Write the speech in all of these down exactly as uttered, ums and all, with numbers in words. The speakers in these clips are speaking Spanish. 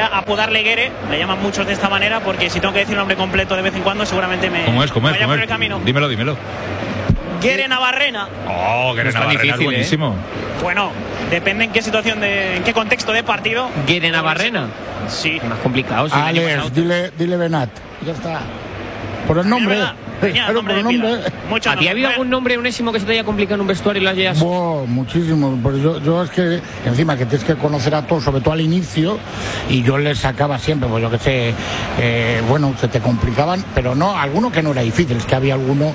a apodar Leguere, le llaman muchos de esta manera, porque si tengo que decir el nombre completo de vez en cuando, seguramente me, ¿Cómo es? ¿Cómo es? vaya ¿Cómo por es? el camino. Dímelo, dímelo. Guere Navarrena. Oh, Guere Navarrena difícil, es buenísimo. ¿eh? Bueno, depende en qué situación, de, en qué contexto de partido. Guere Navarrena. Sí. Más complicado. Si Alex, dile, dile Benat. Ya está. Por el nombre. Claro, por el nombre. ¿A ti ha habido algún nombre unésimo que se te haya complicado en un vestuario y lo hayas? Wow, muchísimo. Pues yo, yo es que encima que tienes que conocer a todos, sobre todo al inicio, y yo les sacaba siempre, pues yo que sé, eh, bueno, se te complicaban, pero no, alguno que no era difícil, es que había alguno.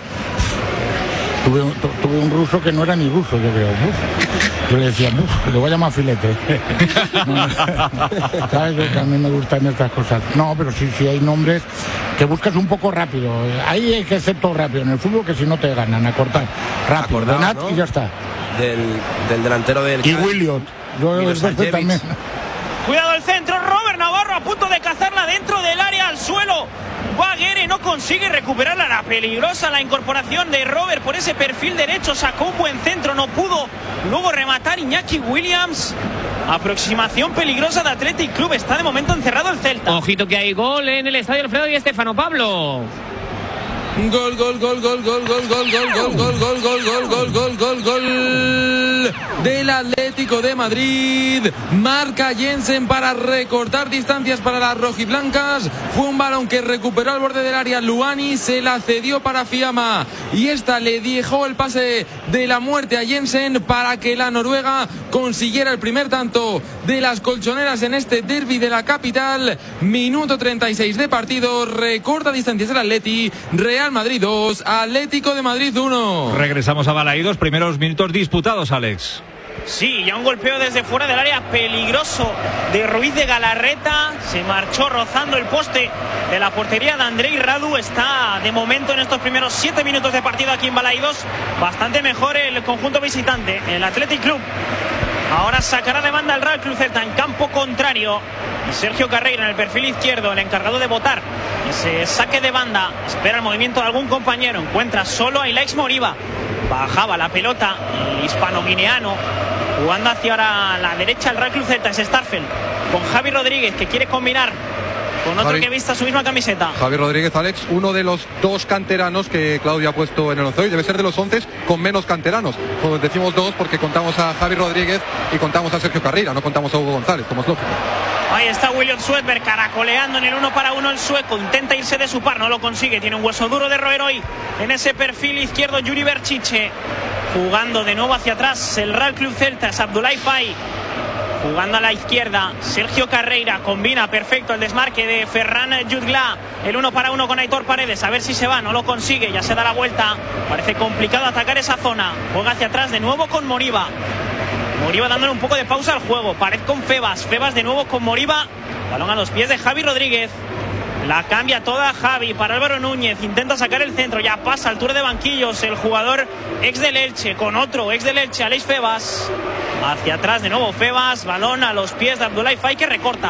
Tuve, tu, tuve un ruso que no era ni ruso, yo creo. Uf. Yo le decía, uff, le voy a llamar filete. No, ¿sabes? Yo, que a mí me gustan estas cosas. No, pero sí, sí hay nombres que buscas un poco rápido. Ahí hay que ser todo rápido. En el fútbol que si no te ganan, a cortar. Rápido, Acordado, Benat, ¿no? Y ya está. Del, del delantero del... Y Williot. Yo después también. Cuidado el centro, Robert Navarro a punto de cazarla dentro del área al suelo. Va Guere, no consigue recuperarla, la peligrosa la incorporación de Robert por ese perfil derecho, sacó un buen centro, no pudo luego rematar Iñaki Williams. Aproximación peligrosa de Athletic Club, está de momento encerrado el Celta. Ojito que hay gol en el estadio Alfredo y Estefano. Pablo. Gol, gol, gol, gol, gol, gol, gol, gol, gol, gol, gol, gol, gol, gol, gol, gol, gol del Atlético de Madrid. Marca Jensen para recortar distancias para las rojiblancas. Fue un balón que recuperó al borde del área Luani, se la cedió para Fiamma y esta le dejó el pase de la muerte a Jensen para que la Noruega consiguiera el primer tanto de las colchoneras en este derbi de la capital. Minuto treinta y seis de partido, recorta distancias el Atleti. Real Madrid dos, Atlético de Madrid uno. Regresamos a Balaídos, primeros minutos disputados, Alex. Sí, ya un golpeo desde fuera del área peligroso de Ruiz de Galarreta. Se marchó rozando el poste de la portería de Andrei Radu. Está de momento en estos primeros siete minutos de partido aquí en Balaídos bastante mejor el conjunto visitante, el Athletic Club. Ahora sacará de banda el Real Club Celta en campo contrario. Sergio Carreira en el perfil izquierdo, el encargado de botar ese saque de banda. Espera el movimiento de algún compañero. Encuentra solo a Ilaix Moriba. Bajaba la pelota el hispano-guineano. Jugando hacia ahora la derecha el Real Club Celta. Es Starfel con Javi Rodríguez, que quiere combinar con otro Javi, que vista su misma camiseta. Javi Rodríguez, Alex, uno de los dos canteranos que Claudio ha puesto en el once hoy. Debe ser de los once con menos canteranos. Pues decimos dos porque contamos a Javi Rodríguez y contamos a Sergio Carreira, no contamos a Hugo González, como es lógico. Ahí está William Swedberg caracoleando en el uno para uno el sueco. Intenta irse de su par, no lo consigue. Tiene un hueso duro de roer hoy. En ese perfil izquierdo Yuri Berchiche. Jugando de nuevo hacia atrás el Real Club Celta. Es Abdoulaye Faye. Jugando a la izquierda Sergio Carreira. Combina perfecto el desmarque de Ferran Jutgla. El uno para uno con Aitor Paredes. A ver si se va, no lo consigue. Ya se da la vuelta. Parece complicado atacar esa zona. Juega hacia atrás de nuevo con Moriba. Moriba dándole un poco de pausa al juego. Pared con Febas. Febas de nuevo con Moriba. Balón a los pies de Javi Rodríguez. La cambia toda Javi para Álvaro Núñez. Intenta sacar el centro. Ya pasa altura de banquillos el jugador ex del Elche. Con otro ex del Elche, Aleix Febas. Hacia atrás de nuevo Febas. Balón a los pies de Abdoulaye Faye, que recorta.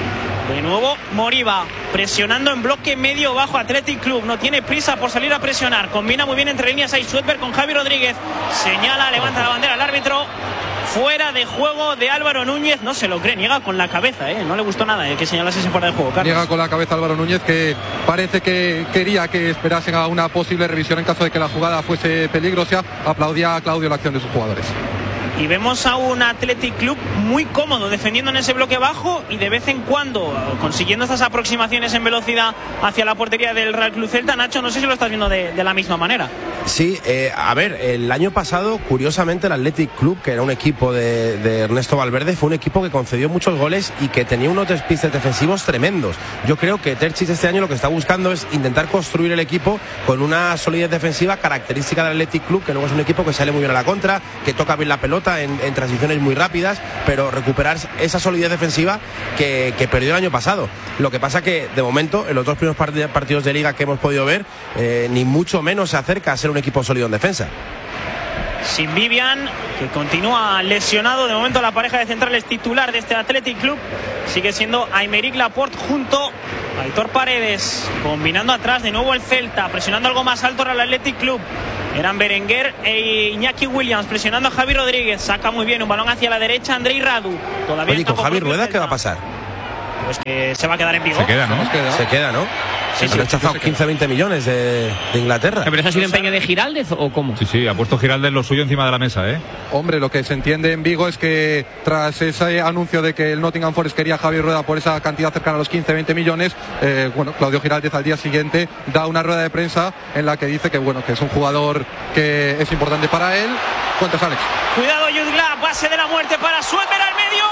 De nuevo Moriba. Presionando en bloque medio bajo Athletic Club. No tiene prisa por salir a presionar. Combina muy bien entre líneas ahí Swedberg con Javi Rodríguez. Señala, levanta la bandera al árbitro. Fuera de juego de Álvaro Núñez. No se lo cree, niega con la cabeza, ¿eh? No le gustó nada el que señalase ese fuera de juego, Carlos. Niega con la cabeza Álvaro Núñez, que parece que quería que esperasen a una posible revisión en caso de que la jugada fuese peligrosa. Aplaudía a Claudio la acción de sus jugadores. Y vemos a un Athletic Club muy cómodo defendiendo en ese bloque bajo y de vez en cuando consiguiendo estas aproximaciones en velocidad hacia la portería del Real Club Celta. Nacho, no sé si lo estás viendo de, de la misma manera. Sí, eh, a ver, el año pasado, curiosamente, el Athletic Club, que era un equipo de, de Ernesto Valverde, fue un equipo que concedió muchos goles y que tenía unos despistes defensivos tremendos. Yo creo que Terchis este año lo que está buscando es intentar construir el equipo con una solidez defensiva característica del Athletic Club, que luego es un equipo que sale muy bien a la contra, que toca bien la pelota En, en transiciones muy rápidas, pero recuperar esa solidez defensiva que, que perdió el año pasado. Lo que pasa que de momento en los dos primeros part- partidos de liga que hemos podido ver, eh, ni mucho menos se acerca a ser un equipo sólido en defensa. Sin Vivian, que continúa lesionado. De momento la pareja de centrales titular de este Athletic Club sigue siendo Aymeric Laporte junto a Aitor Paredes. Combinando atrás de nuevo el Celta, presionando algo más alto al Athletic Club. Eran Berenguer e Iñaki Williams presionando a Javi Rodríguez. Saca muy bien un balón hacia la derecha Andrei Radu. Todavía Oye, con Javi Rueda, ¿qué va a pasar? Pues que se va a quedar en Vigo. Se queda, ¿no? Se queda, se queda, ¿no? Sí, Han sí, rechazado quince a veinte millones de, de Inglaterra. ¿Pero eso ha sido empeño de Giraldez o cómo? Sí, sí, ha puesto Giraldez lo suyo encima de la mesa, ¿eh? Hombre, lo que se entiende en Vigo es que tras ese anuncio de que el Nottingham Forest quería a Javier Rueda por esa cantidad cercana a los quince a veinte millones, eh, bueno, Claudio Giraldez al día siguiente da una rueda de prensa en la que dice que bueno, que es un jugador que es importante para él. Cuentas, Alex. Cuidado, Jutgla, base de la muerte para Swedberg al medio.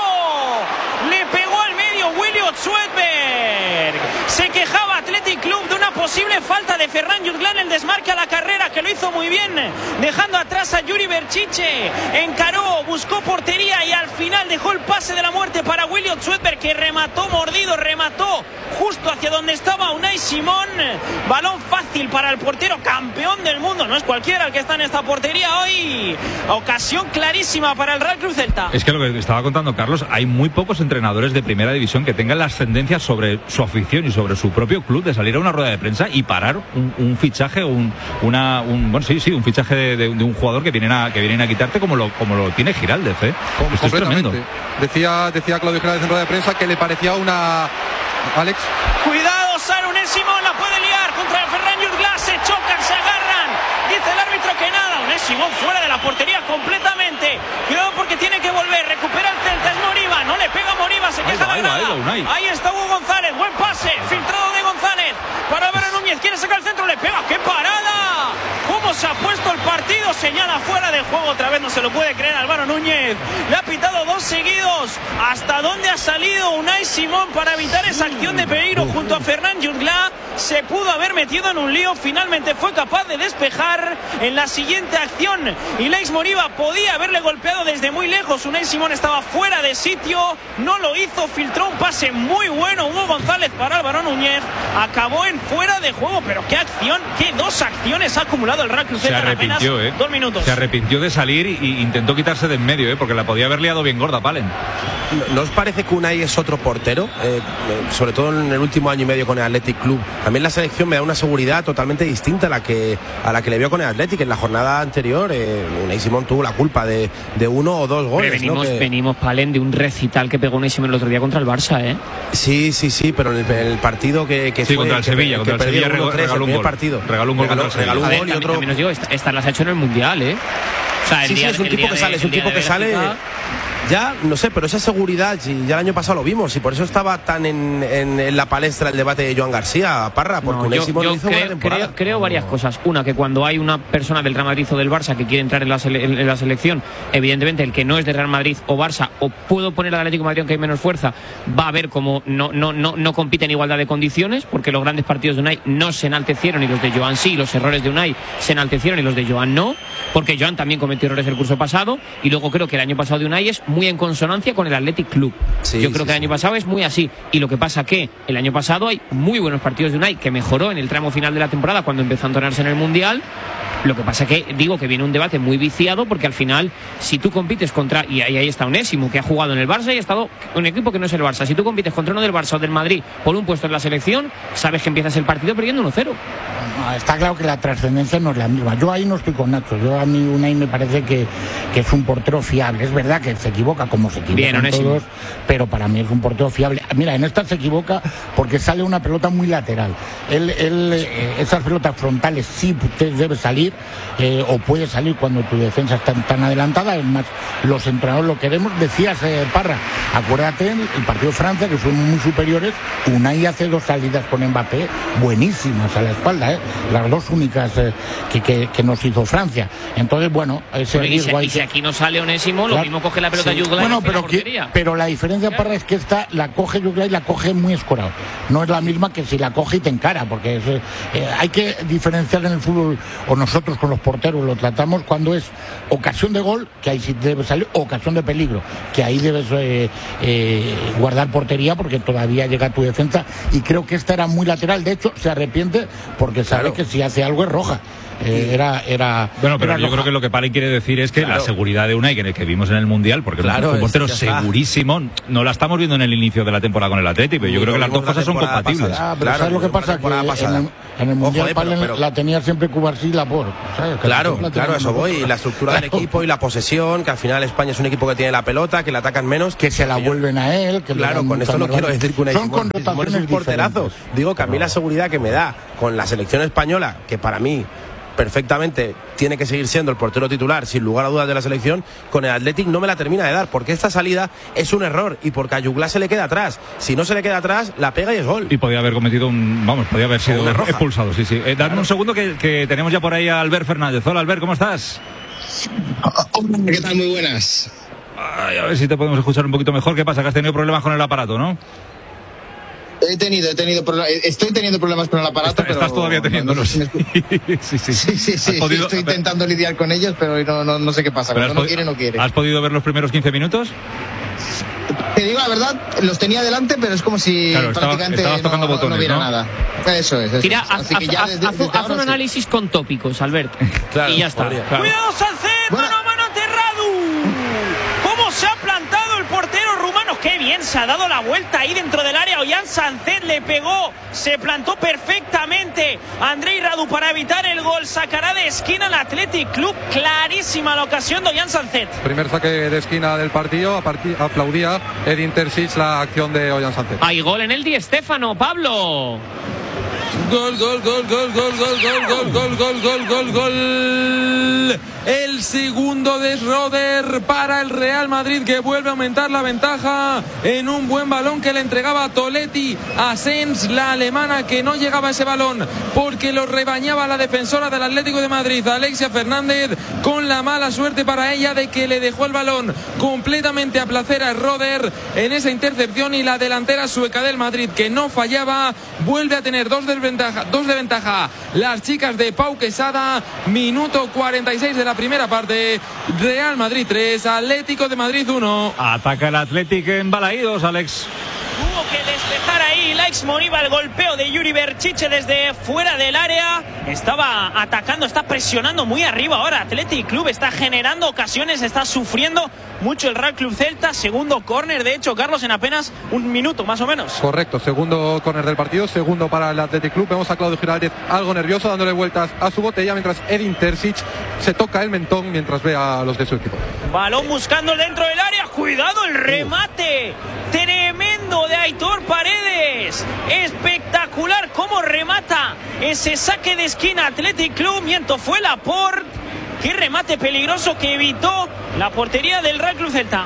Le pegó al medio Williot Swedberg. Se quejaba Athletic Club de una posible falta de Ferran Jutgla en el desmarque a la carrera, que lo hizo muy bien, dejando atrás a Yuri Berchiche. Encaró, buscó portería y al final dejó el pase de la muerte para Williot Swedberg, que remató mordido, remató justo hacia donde estaba Unai Simón. Balón fácil para el portero, campeón del mundo, no es cualquiera el que está en esta portería hoy. Ocasión clarísima para el Real Cruz Celta. Es que lo que estaba contando Carlos, hay muy pocos entrenadores de primera división que tengan la ascendencia sobre su afición y sobre su propio club, de salir a una rueda de prensa y parar un, un fichaje, un, una, un, bueno, sí, sí, un fichaje de, de, de un jugador que vienen a que vienen a quitarte como lo, como lo tiene Giraldez, ¿eh? Esto es tremendo. Decía, decía Claudio Giraldez en rueda de prensa que le parecía una... Alex. Cuidado, Sara Unésimo la puede liar contra Ferran Jutgla, se chocan, se agarran. Dice el árbitro que nada. Unésimo fuera de la portería completamente. Cuidado porque tiene que volver. Recupera el Celta, es Moriba. No le pega Moriba, se queja la grada. Ahí, ahí está Hugo González. Buen pase, filtrado de González. Para Álvaro Núñez, quiere sacar el centro, le pega. ¡Qué parada! ¿Cómo se ha puesto el partido? Señala fuera de juego otra vez, no se lo puede creer Álvaro Núñez. Le ha pitado dos seguidos. ¿Hasta dónde ha salido Unai Simón para evitar esa acción de peligro junto a Ferran Jutgla? Se pudo haber metido en un lío, finalmente fue capaz de despejar en la siguiente acción. Y Leix Moriba podía haberle golpeado desde muy lejos. Unai Simón estaba fuera de sitio, no lo hizo, filtró un pase muy bueno Hugo González para Álvaro Núñez. Acabó en fuera de juego, pero qué acción, qué dos acciones ha acumulado el Real Cruz Celta en apenas ¿eh? dos minutos. Se arrepintió de salir y intentó quitarse de en medio, ¿eh? Porque la podía haber liado bien gorda, Palen. ¿No os parece que Unai es otro portero? Eh, sobre todo en el último año y medio con el Athletic Club. A mí en la selección me da una seguridad totalmente distinta a la que a la que le vio con el Athletic. En la jornada anterior, eh, Unai Simón tuvo la culpa de, de uno o dos goles. Pero venimos, ¿no? que... venimos, Palen, de un recital que pegó Unai Simón el otro día contra el Barça, ¿eh? Sí, sí, sí, pero en el, en el partido que, que sí, fue... contra el que, Sevilla, que contra el Sevilla regaló, regaló un gol. Partido. Regaló un gol regaló, contra el regaló un gol ver, y otro... también os digo, estas esta las ha hecho en el Mundial, ¿eh? O sea, el sí, día, sí, es un tipo que sale, es un tipo que sale... Ya, no sé, pero esa seguridad, y ya el año pasado lo vimos, y por eso estaba tan en, en, en la palestra el debate de Joan García, Parra, porque no, yo, Simón yo hizo creo, buena temporada. Creo, creo varias cosas. Una, que cuando hay una persona del Real Madrid o del Barça que quiere entrar en la, sele, en la selección, evidentemente el que no es de Real Madrid o Barça, o puedo poner al Atlético de Madrid aunque hay menos fuerza, va a ver como no, no, no, no compite en igualdad de condiciones, porque los grandes partidos de Unai no se enaltecieron y los de Joan sí, los errores de Unai se enaltecieron y los de Joan no, porque Joan también cometió errores el curso pasado, y luego creo que el año pasado de Unai es muy en consonancia con el Athletic Club. Sí, Yo creo sí, que el año sí. pasado es muy así, y lo que pasa que el año pasado hay muy buenos partidos de Unai, que mejoró en el tramo final de la temporada cuando empezó a entonarse en el Mundial. Lo que pasa que digo que viene un debate muy viciado, porque al final, si tú compites contra, y ahí, ahí está Unésimo, que ha jugado en el Barça y ha estado un equipo que no es el Barça, si tú compites contra uno del Barça o del Madrid por un puesto en la selección, sabes que empiezas el partido perdiendo uno cero. No, está claro que la trascendencia no es la misma. Yo ahí no estoy con Nacho. Yo a mí Unai me parece que, que es un portero fiable. Es verdad que se equivoca como se equivocan todos, pero para mí es un portero fiable. Mira, en esta se equivoca porque sale una pelota muy lateral. Él, él eh, esas pelotas frontales sí debe salir, eh, o puede salir cuando tu defensa está tan adelantada. Además, los entrenadores lo queremos. Decías, eh, Parra, acuérdate el, el partido de Francia, que fuimos muy superiores. Unai hace dos salidas con Mbappé buenísimas a la espalda, ¿eh? Las dos únicas eh, que, que, que nos hizo Francia. Entonces, bueno, ese bueno, y, si, y si que... aquí no sale Onésimo, lo claro. mismo coge la pelota sí. Jutgla. Bueno, pero, que, pero la diferencia, claro. Parra, es que esta la coge Jutgla y la coge muy escorado. No es la misma que si la coge y te encara, porque es, eh, hay que diferenciar en el fútbol, o nosotros con los porteros lo tratamos cuando es ocasión de gol, que ahí sí debe salir, o ocasión de peligro, que ahí debes eh, eh, guardar portería porque todavía llega tu defensa, y creo que esta era muy lateral. De hecho, se arrepiente porque sabe claro. que si hace algo es roja. eh, era, era. Bueno, pero era yo roja. creo que lo que Palen quiere decir es que claro. la seguridad de Unai, que, que vimos en el Mundial, porque claro, es un portero segurísimo, no la estamos viendo en el inicio de la temporada con el Atlético, pero yo creo que las dos cosas son compatibles. Ah, pero claro, ¿sabes lo que pasa? Que en el, en el Mundial Ojo, Palen pero, pero... la tenía siempre Cubarsí y Laporte, ¿sabes? Que claro, claro, eso voy, y la estructura claro. del equipo y la posesión, que al final España es un equipo que tiene la pelota, que le atacan menos, que se la vuelven a él, que claro, con esto no quiero decir que Unai Simón es un porterazo. Digo que a mí la seguridad que me da con la selección española, que para mí perfectamente tiene que seguir siendo el portero titular sin lugar a dudas de la selección, con el Athletic no me la termina de dar, porque esta salida es un error y porque a Yugla se le queda atrás, si no se le queda atrás la pega y es gol, y podía haber cometido un, vamos, podía haber sido expulsado, sí, sí. Eh, dame claro. un segundo que, que tenemos ya por ahí a Albert Fernández. Hola Albert, ¿cómo estás? Hola, ¿qué tal? Muy buenas. Ay, a ver si te podemos escuchar un poquito mejor. ¿Qué pasa? Que has tenido problemas con el aparato, ¿no? He tenido, he tenido, estoy teniendo problemas con el aparato, Está, pero... Estás todavía teniéndolos. No, no sí, sí, sí, sí, sí podido, estoy intentando lidiar con ellos, pero no, no, no sé qué pasa. Cuando no quiere, no quiere. ¿Has podido ver los primeros quince minutos? Te digo la verdad, los tenía delante, pero es como si claro, prácticamente estaba, no, botones, no, no hubiera ¿no? nada. Eso es. Eso Tira, es. haz, Así que ya haz, desde, haz, desde haz un ahora, análisis sí. con tópicos, Albert. Claro, y ya está. Claro. Cuidado, Sancet, bueno. mano a mano ante Radu. ¿Cómo se ha plantado el portero rumano? Qué bien, se ha dado la vuelta ahí dentro del área. Ollán Sancet le pegó, se plantó perfectamente Andrei Radu para evitar el gol. Sacará de esquina el Athletic Club. Clarísima la ocasión de Ollán Sancet. Primer saque de esquina del partido. Aplaudía Edin Terzic la acción de Ollán Sancet. Hay gol en el Di Stéfano, Pablo. Gol, gol, gol, gol, gol, gol, gol, gol, gol, gol, gol, gol, gol. El segundo de Schroeder para el Real Madrid, que vuelve a aumentar la ventaja en un buen balón que le entregaba Toletti a Sens, la alemana, que no llegaba a ese balón porque lo rebañaba la defensora del Atlético de Madrid, Alexia Fernández, con la mala suerte para ella de que le dejó el balón completamente a placer a Schroeder en esa intercepción, y la delantera sueca del Madrid, que no fallaba, vuelve a tener dos de ventaja, dos de ventaja las chicas de Pau Quesada. Minuto cuarenta y seis de la primera parte. Real Madrid tres, Atlético de Madrid uno. Ataca el Atlético en Balaídos, Alex. Tuvo que despejar ahí Laix Moriba, el golpeo de Yuri Berchiche desde fuera del área. Estaba atacando, está presionando muy arriba ahora. Athletic Club está generando ocasiones, está sufriendo mucho el Real Club Celta. Segundo córner, de hecho, Carlos, en apenas un minuto más o menos. Correcto, segundo córner del partido, segundo para el Athletic Club. Vemos a Claudio Giraldez algo nervioso, dándole vueltas a su botella, mientras Edin Terzic se toca el mentón mientras ve a los de su equipo. Balón buscando dentro del área. Cuidado el remate. Tremendo de Aitor Paredes. Espectacular cómo remata ese saque de esquina Athletic Club. Miento, fue Laporte. Qué remate peligroso que evitó la portería del Real Club Celta.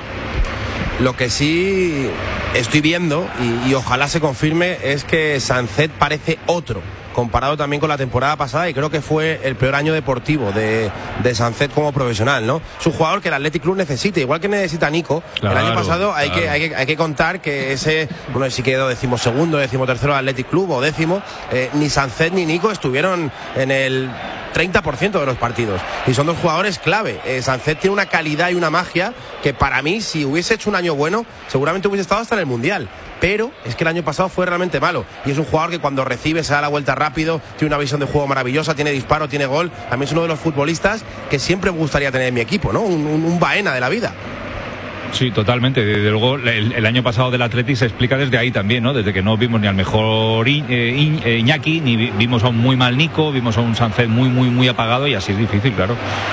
Lo que sí estoy viendo, y, y ojalá se confirme, es que Sancet parece otro, comparado también con la temporada pasada, y creo que fue el peor año deportivo de, de Sancet como profesional, ¿no? Es un jugador que el Athletic Club necesita, igual que necesita Nico. Claro, el año pasado hay, claro. que, hay, que, hay que contar que ese, bueno, si quedó decimosegundo, decimotercero al Athletic Club o décimo, eh, ni Sancet ni Nico estuvieron en el treinta por ciento de los partidos, y son dos jugadores clave. eh, Sancet tiene una calidad y una magia que para mí, si hubiese hecho un año bueno, seguramente hubiese estado hasta en el Mundial, pero es que el año pasado fue realmente malo, y es un jugador que cuando recibe se da la vuelta rápido, tiene una visión de juego maravillosa, tiene disparo, tiene gol. A mí es uno de los futbolistas que siempre me gustaría tener en mi equipo, ¿no? Un, un, un Baena de la vida. Sí, totalmente. Desde luego, el, el año pasado del Athletic se explica desde ahí también, ¿no? Desde que no vimos ni al mejor I, eh, I, eh, Iñaki, ni vi, vimos a un muy mal Nico, vimos a un Sancet muy, muy, muy apagado, y así es difícil, claro.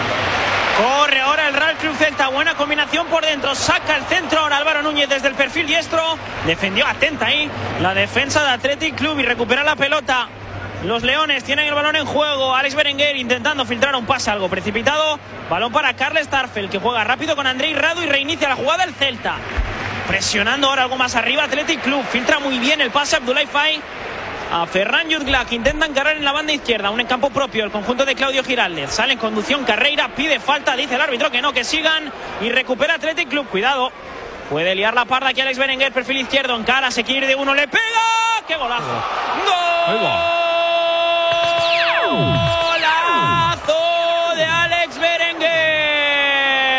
Corre ahora el Real Club Celta, buena combinación por dentro, saca el centro ahora Álvaro Núñez desde el perfil diestro, defendió atenta ahí la defensa de Athletic Club y recupera la pelota. Los Leones tienen el balón en juego. Alex Berenguer intentando filtrar un pase algo precipitado. Balón para Carles Tarfel, que juega rápido con Andrei Radu y reinicia la jugada el Celta. Presionando ahora algo más arriba Athletic Club. Filtra muy bien el pase Abdoulaye Faye a Ferran Jutgla, que intenta encargar en la banda izquierda. Un en campo propio el conjunto de Claudio Giraldez. Sale en conducción Carreira, pide falta, dice el árbitro que no, que sigan. Y recupera Athletic Club. Cuidado. Puede liar la parda aquí Alex Berenguer, perfil izquierdo. Encara, se quiere ir de uno, le pega. ¡Qué golazo! ¡Gol! Golazo de Alex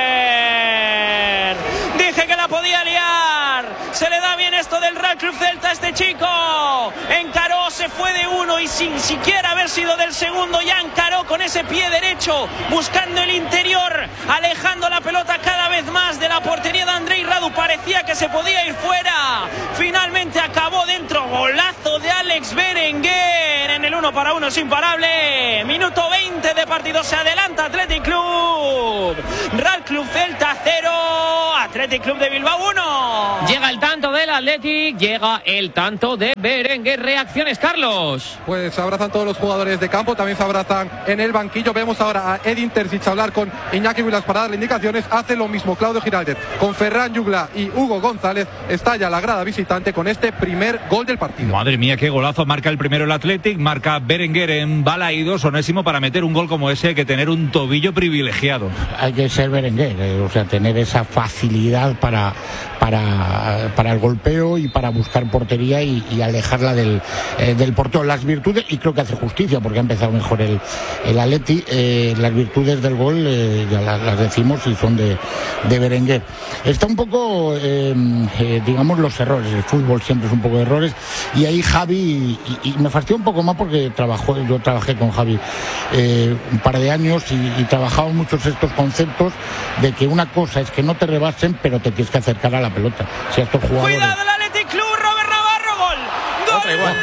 Berenguer. Dije que la podía liar. Se le da bien esto del Real Club Celta. este chico. Encaró, se fue de uno y sin siquiera haber sido del segundo, ya encaró con ese pie derecho, buscando el interior, alejando la pelota cada vez más de la portería de Andrei Radu. Parecía que se podía ir fuera. Finalmente acabó dentro. Golazo de Alex Berenguer en el uno para uno, es imparable. Minuto veinte de partido, se adelanta Athletic Club. Real Club Celta cero, Athletic Club de Bilbao uno. Llega el tanto del Athletic, llega el tanto de Berenguer. Reacciones, Carlos. Pues se abrazan todos los jugadores de campo, también se abrazan en el banquillo. Vemos ahora a Edin Terzic hablar con Iñaki Williams para darle indicaciones. Hace lo mismo Claudio Giraldez con Ferran Jugla y Hugo González. Estalla la grada visitante con este primer gol del partido. Madre mía, qué golazo. Marca el primero el Athletic, marca Berenguer en Balaídos. Onésimo, para meter un gol como ese hay que tener un tobillo privilegiado. Hay que ser Berenguer, eh, o sea, tener esa facilidad para, para, para el golpeo y para buscar portería y, y alejarla del, eh, del portero. Las virtudes, y creo que hace justicia porque ha empezado mejor el, el Atleti, eh, las virtudes del gol eh, ya las, las decimos y son de, de Berenguer. Está un poco, eh, eh, digamos, los errores. El fútbol siempre es un poco de errores y ahí Javi, y, y me fastidia un poco más porque trabajó, yo trabajé con Javi eh, un par de años y, y trabajamos muchos estos conceptos de que una cosa es que no te rebasen, pero te tienes que acercar a la pelota. Si a estos jugadores... Cuidado el Athletic Club, Robert Navarro, gol. Gol. Otra igual.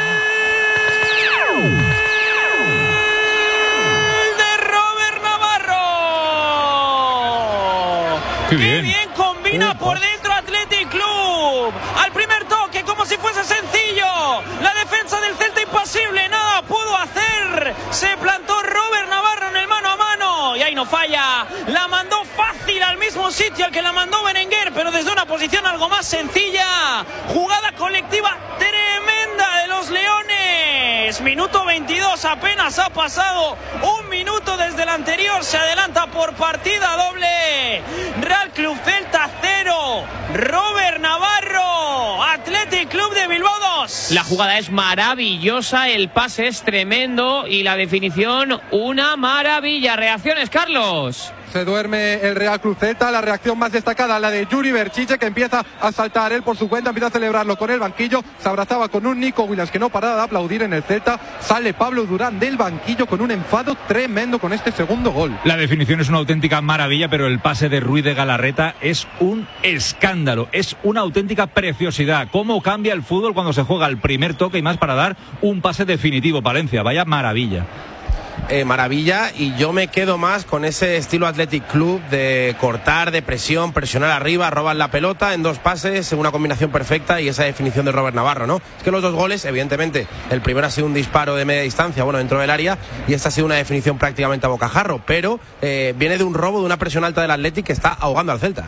De Robert Navarro. Qué Qué bien, bien combina Upa. por dentro Athletic Club. Al primer toque, como si fuese sencillo. La defensa del Celta impasible, nada pudo hacer. Se plantó Robert Navarro en el mano a mano y ahí no falla. La mandó fácil al mismo sitio al que la mandó Berenguer, pero desde una posición algo más sencilla. Jugada colectiva tremenda de los Leones. Minuto veintidós, apenas ha pasado un minuto desde el anterior. Se adelanta por partida doble. Real Club Celta cero, Robert Navarro, Athletic Club de Bilbao dos. La jugada es maravillosa, el pase es tremendo y la definición una maravilla. Reacciones, Carlos. Se duerme el Real Club Celta. La reacción más destacada, la de Yuri Berchiche, que empieza a saltar él por su cuenta, empieza a celebrarlo con el banquillo. Se abrazaba con un Nico Williams que no paraba de aplaudir en el Celta. Sale Pablo Durán del banquillo con un enfado tremendo con este segundo gol. La definición es una auténtica maravilla, pero el pase de Ruiz de Galarreta es un escándalo, es una auténtica preciosidad. Cómo cambia el fútbol cuando se juega el primer toque y más para dar un pase definitivo. Palencia, vaya maravilla. Eh, maravilla, y yo me quedo más con ese estilo Athletic Club de cortar, de presión, presionar arriba, robar la pelota en dos pases, una combinación perfecta, y esa definición de Robert Navarro, ¿no? Es que los dos goles, evidentemente, el primero ha sido un disparo de media distancia, bueno, dentro del área, y esta ha sido una definición prácticamente a bocajarro, pero eh, viene de un robo, de una presión alta del Athletic que está ahogando al Celta.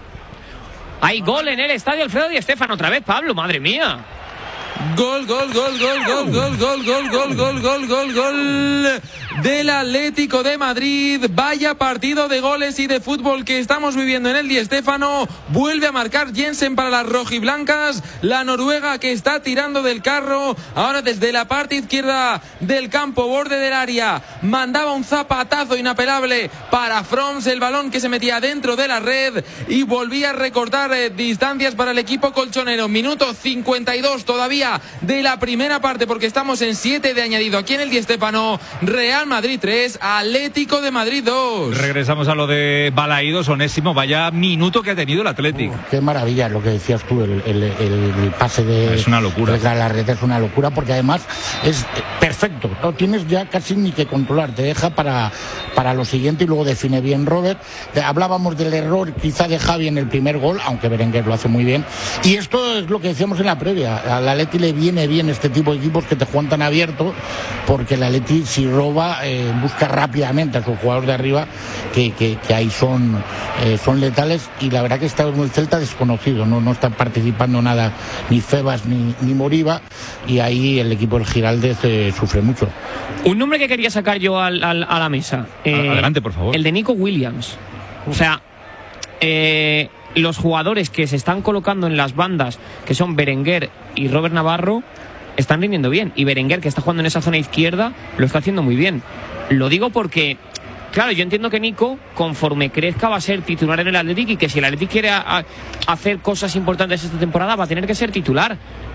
Hay gol en el estadio Alfredo Di Stéfano otra vez, Pablo, madre mía. Gol, gol, gol, gol, gol, gol, gol, gol, gol, gol, gol, gol, gol del Atlético de Madrid. Vaya partido de goles y de fútbol que estamos viviendo en el Di Stéfano. Vuelve a marcar Jensen para las rojiblancas. La noruega que está tirando del carro. Ahora desde la parte izquierda del campo, borde del área. Mandaba un zapatazo inapelable para Froms. El balón que se metía dentro de la red y volvía a recortar eh, distancias para el equipo colchonero. Minuto cincuenta y dos todavía de la primera parte, porque estamos en siete de añadido aquí en el Di Stéfano. Real Madrid tres, Atlético de Madrid dos. Regresamos a lo de Balaídos, Onésimo. Vaya minuto que ha tenido el Athletic. Uh, qué maravilla lo que decías tú, el, el, el, el pase de, es una locura. de Galarreta es una locura, porque además es perfecto, no tienes ya casi ni que controlar, te deja para, para lo siguiente y luego define bien Robert. Hablábamos del error quizá de Javi en el primer gol, aunque Berenguer lo hace muy bien, y esto es lo que decíamos en la previa. Al Atleti le viene bien este tipo de equipos que te juegan tan abierto, porque el Atleti si roba eh, busca rápidamente a sus jugadores de arriba que, que, que ahí son, eh, son letales, y la verdad que está en el Celta desconocido, no, no está participando nada ni Febas ni, ni Moriba, y ahí el equipo del Giraldez eh, sufre mucho. Un nombre que quería sacar yo al, al, a la mesa, eh, adelante por favor, el de Nico Williams. O sea, eh, los jugadores que se están colocando en las bandas, que son Berenguer y Robert Navarro, están rindiendo bien, y Berenguer, que está jugando en esa zona izquierda, lo está haciendo muy bien. Lo digo porque, claro, yo entiendo que Nico, conforme crezca, va a ser titular en el Athletic, y que si el Athletic quiere a, a hacer cosas importantes esta temporada, va a tener que ser titular.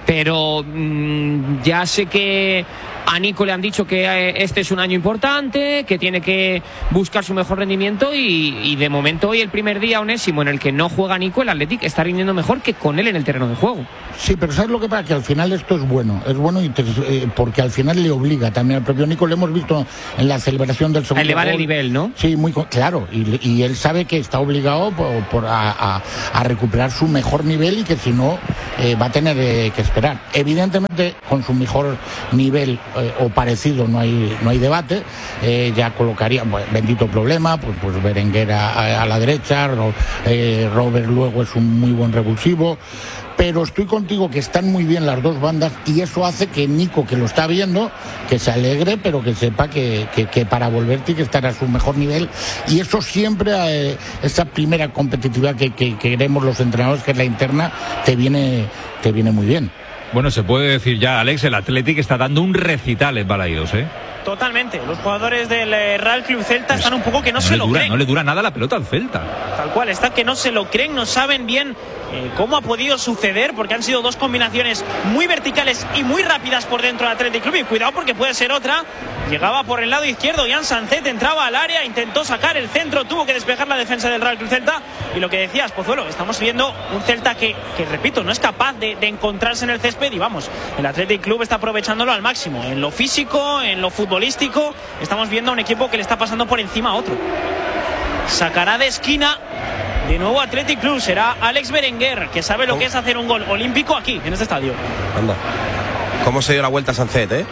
pero mmm, ya sé que a Nico le han dicho que este es un año importante, que tiene que buscar su mejor rendimiento y, y de momento hoy el primer día onésimo en el que no juega Nico, el Athletic está rindiendo mejor que con él en el terreno de juego. Sí, pero ¿sabes lo que pasa? Que al final esto es bueno, es bueno y te, eh, porque al final le obliga también al propio Nico, lo hemos visto en la celebración del segundo a elevar gol. El nivel, ¿no? Sí, muy claro, y, y él sabe que está obligado por, por a, a, a recuperar su mejor nivel y que si no eh, va a tener eh, que esperar. Evidentemente con su mejor nivel eh, o parecido no hay no hay debate, eh, ya colocaría, pues, bendito problema, pues, pues Berenguer a, a la derecha, Ro, eh, Robert luego es un muy buen revulsivo. Pero estoy contigo que están muy bien las dos bandas y eso hace que Nico, que lo está viendo, que se alegre, pero que sepa que, que, que para volver tiene que estar a su mejor nivel. Y eso siempre, eh, esa primera competitividad que, que, que queremos los entrenadores, que es la interna, te viene, te viene muy bien. Bueno, se puede decir ya, Alex, el Athletic está dando un recital en Balaídos, ¿eh? Totalmente. Los jugadores del Real Club Celta están un poco que no, no se lo dura, creen. No le dura nada la pelota al Celta. Tal cual, está que no se lo creen, no saben bien eh, cómo ha podido suceder, porque han sido dos combinaciones muy verticales y muy rápidas por dentro del Athletic Club. Y cuidado porque puede ser otra. Llegaba por el lado izquierdo, Jan Sancet entraba al área, intentó sacar el centro, tuvo que despejar la defensa del Real Club Celta. Y lo que decías, Pozuelo, estamos viendo un Celta que, que repito, no es capaz de, de encontrarse en el césped. Y vamos, el Athletic Club está aprovechándolo al máximo, en lo físico, en lo futbolístico. Estamos viendo a un equipo que le está pasando por encima a otro. Sacará de esquina de nuevo Athletic Club. Será Alex Berenguer, que sabe lo ¿Cómo? que es hacer un gol olímpico aquí, en este estadio. Anda. ¿Cómo se dio la vuelta a Sancet, eh?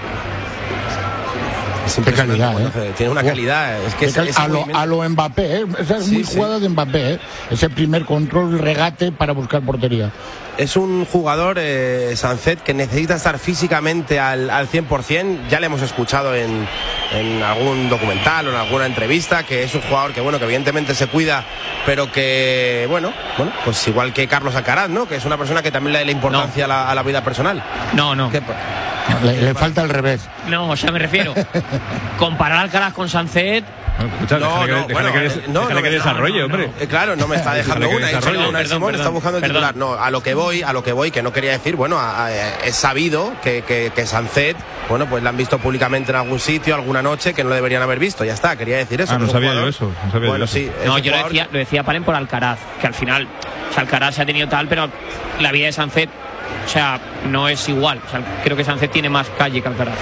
Es Qué calidad, ¿eh? Tiene una calidad. Es que cal... es, a, lo, a lo Mbappé, ¿eh? Esa es sí, muy sí. jugada de Mbappé, ¿eh? Ese primer control, regate para buscar portería. Es un jugador, eh, Sancet, que necesita estar físicamente al, al cien por cien. Ya le hemos escuchado en, en algún documental o en alguna entrevista, que es un jugador que, bueno, que evidentemente se cuida, pero que, bueno, bueno, pues igual que Carlos Alcaraz, ¿no? Que es una persona que también le da la importancia no. a, la, a la vida personal. No, no. ¿Qué? Le, le falta el revés. No, o sea, me refiero. Comparar Alcaraz con Sancet. Escucha, no, déjale, no, déjale, bueno, déjale, que, no, déjale no, que desarrolle, no, no, hombre. Eh, claro, no me está dejando una. Desarrolle, una perdón, Simón perdón, está buscando el perdón. titular. No, a lo que voy, a lo que voy, que no quería decir, bueno, a, a, es sabido que, que, que Sancet, bueno, pues la han visto públicamente en algún sitio, alguna noche, que no lo deberían haber visto. Ya está, quería decir eso. Ah, no sabía yo eso. No sabía bueno, yo sí. No, yo lo decía, lo decía Palen por Alcaraz, que al final, o sea, Alcaraz se ha tenido tal, pero la vida de Sancet, o sea, no es igual. O sea, creo que Sancet tiene más calle que Alcaraz.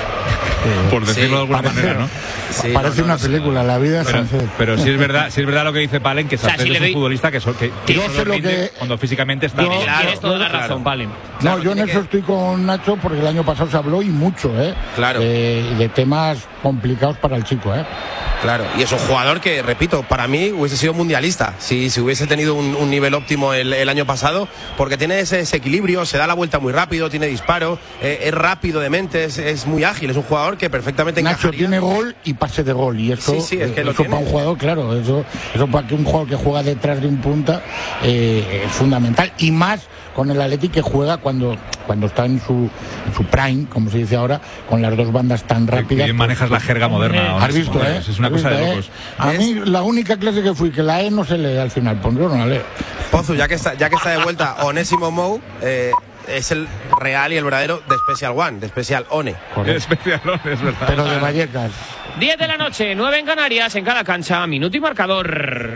Por decirlo sí, de alguna parece, manera, ¿no? Sí, parece no, no, una película, la vida de pero, Sancet. Pero sí es verdad, sí es verdad lo que dice Palen, que Sancet o sea, si es un doy... futbolista que, so, que, que yo sé lo que cuando físicamente está yo, bien. Claro, tienes toda la claro. razón, Palen. Claro, no, yo en eso que... estoy con Nacho porque el año pasado se habló y mucho, ¿eh? Claro. Eh, de temas complicados para el chico, ¿eh? Claro, y es un jugador que, repito, para mí hubiese sido mundialista si, si hubiese tenido un, un nivel óptimo el, el año pasado, porque tiene ese, ese equilibrio, se da la vuelta muy rápido, tiene disparo, eh, es rápido de mente, es, es muy ágil, es un jugador que perfectamente Nacho encajaría. Tiene gol y pase de gol, y eso, sí, sí, es que eso lo tiene. Para un jugador, claro, eso, eso para que un jugador que juega detrás de un punta eh, es fundamental, y más con el Athletic que juega cuando, cuando está en su, en su prime, como se dice ahora, con las dos bandas tan rápidas. Bien manejas pues, la jerga moderna. Has visto, ¿eh? Es una cosa visto, de locos. ¿eh? A ¿Es? mí la única clase que fui, que la E no se lee al final, pues yo no la leo. Pozu, ya que está, ya que está de vuelta Onésimo Mou, eh, es el real y el verdadero de Special One, de Special One. De Special One, es verdad. Pero de Vallecas. diez de la noche, nueve en Canarias, en cada cancha, minuto y marcador.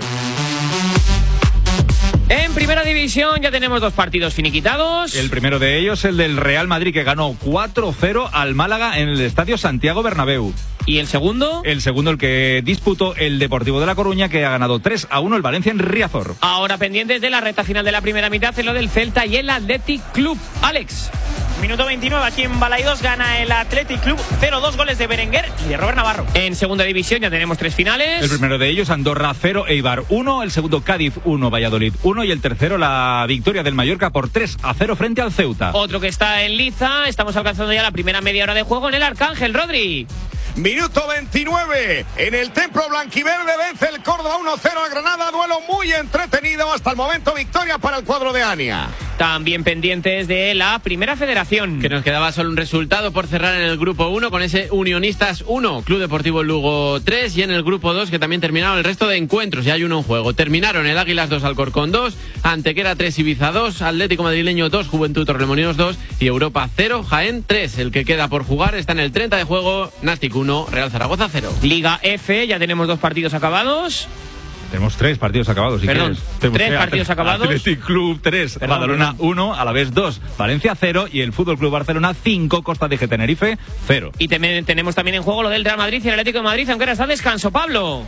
En primera división ya tenemos dos partidos finiquitados. El primero de ellos, el del Real Madrid, que ganó cuatro cero al Málaga en el Estadio Santiago Bernabéu. ¿Y el segundo? El segundo, el que disputó el Deportivo de La Coruña, que ha ganado tres a uno el Valencia en Riazor. Ahora pendientes de la recta final de la primera mitad, en lo del Celta y el Athletic Club. Alex. Minuto veintinueve, aquí en Balaidos gana el Athletic Club, cero dos goles de Berenguer y de Robert Navarro. En segunda división ya tenemos tres finales. El primero de ellos, Andorra cero, Eibar uno, el segundo Cádiz uno, Valladolid uno y el tercero la victoria del Mallorca por tres a cero frente al Ceuta. Otro que está en liza, estamos alcanzando ya la primera media hora de juego en el Arcángel, Rodri. Minuto veintinueve, en el Templo Blanquiverde vence el Córdoba uno cero a Granada, duelo muy entretenido hasta el momento, victoria para el cuadro de Ania. También pendientes de la Primera Federación. Que nos quedaba solo un resultado por cerrar en el grupo uno con ese Unionistas uno, Club Deportivo Lugo tres, y en el grupo dos que también terminaron el resto de encuentros, ya hay uno en juego. Terminaron el Águilas dos, Alcorcón dos, Antequera tres, Ibiza dos, Atlético Madrileño dos, Juventud Torremolinos dos y Europa cero, Jaén tres. El que queda por jugar está en el treinta de juego, Nastic uno, Real Zaragoza cero. Liga F, ya tenemos dos partidos acabados. Tenemos tres partidos acabados, si Perdón, quieres. tres partidos acabados. Athletic Club tres, Perdón, Badalona perdón. uno, Alavés dos, Valencia cero y el Fútbol Club Barcelona cinco, Costa de Tenerife cero. Y te- tenemos también en juego lo del Real Madrid y el Atlético de Madrid, aunque ahora está descanso, Pablo.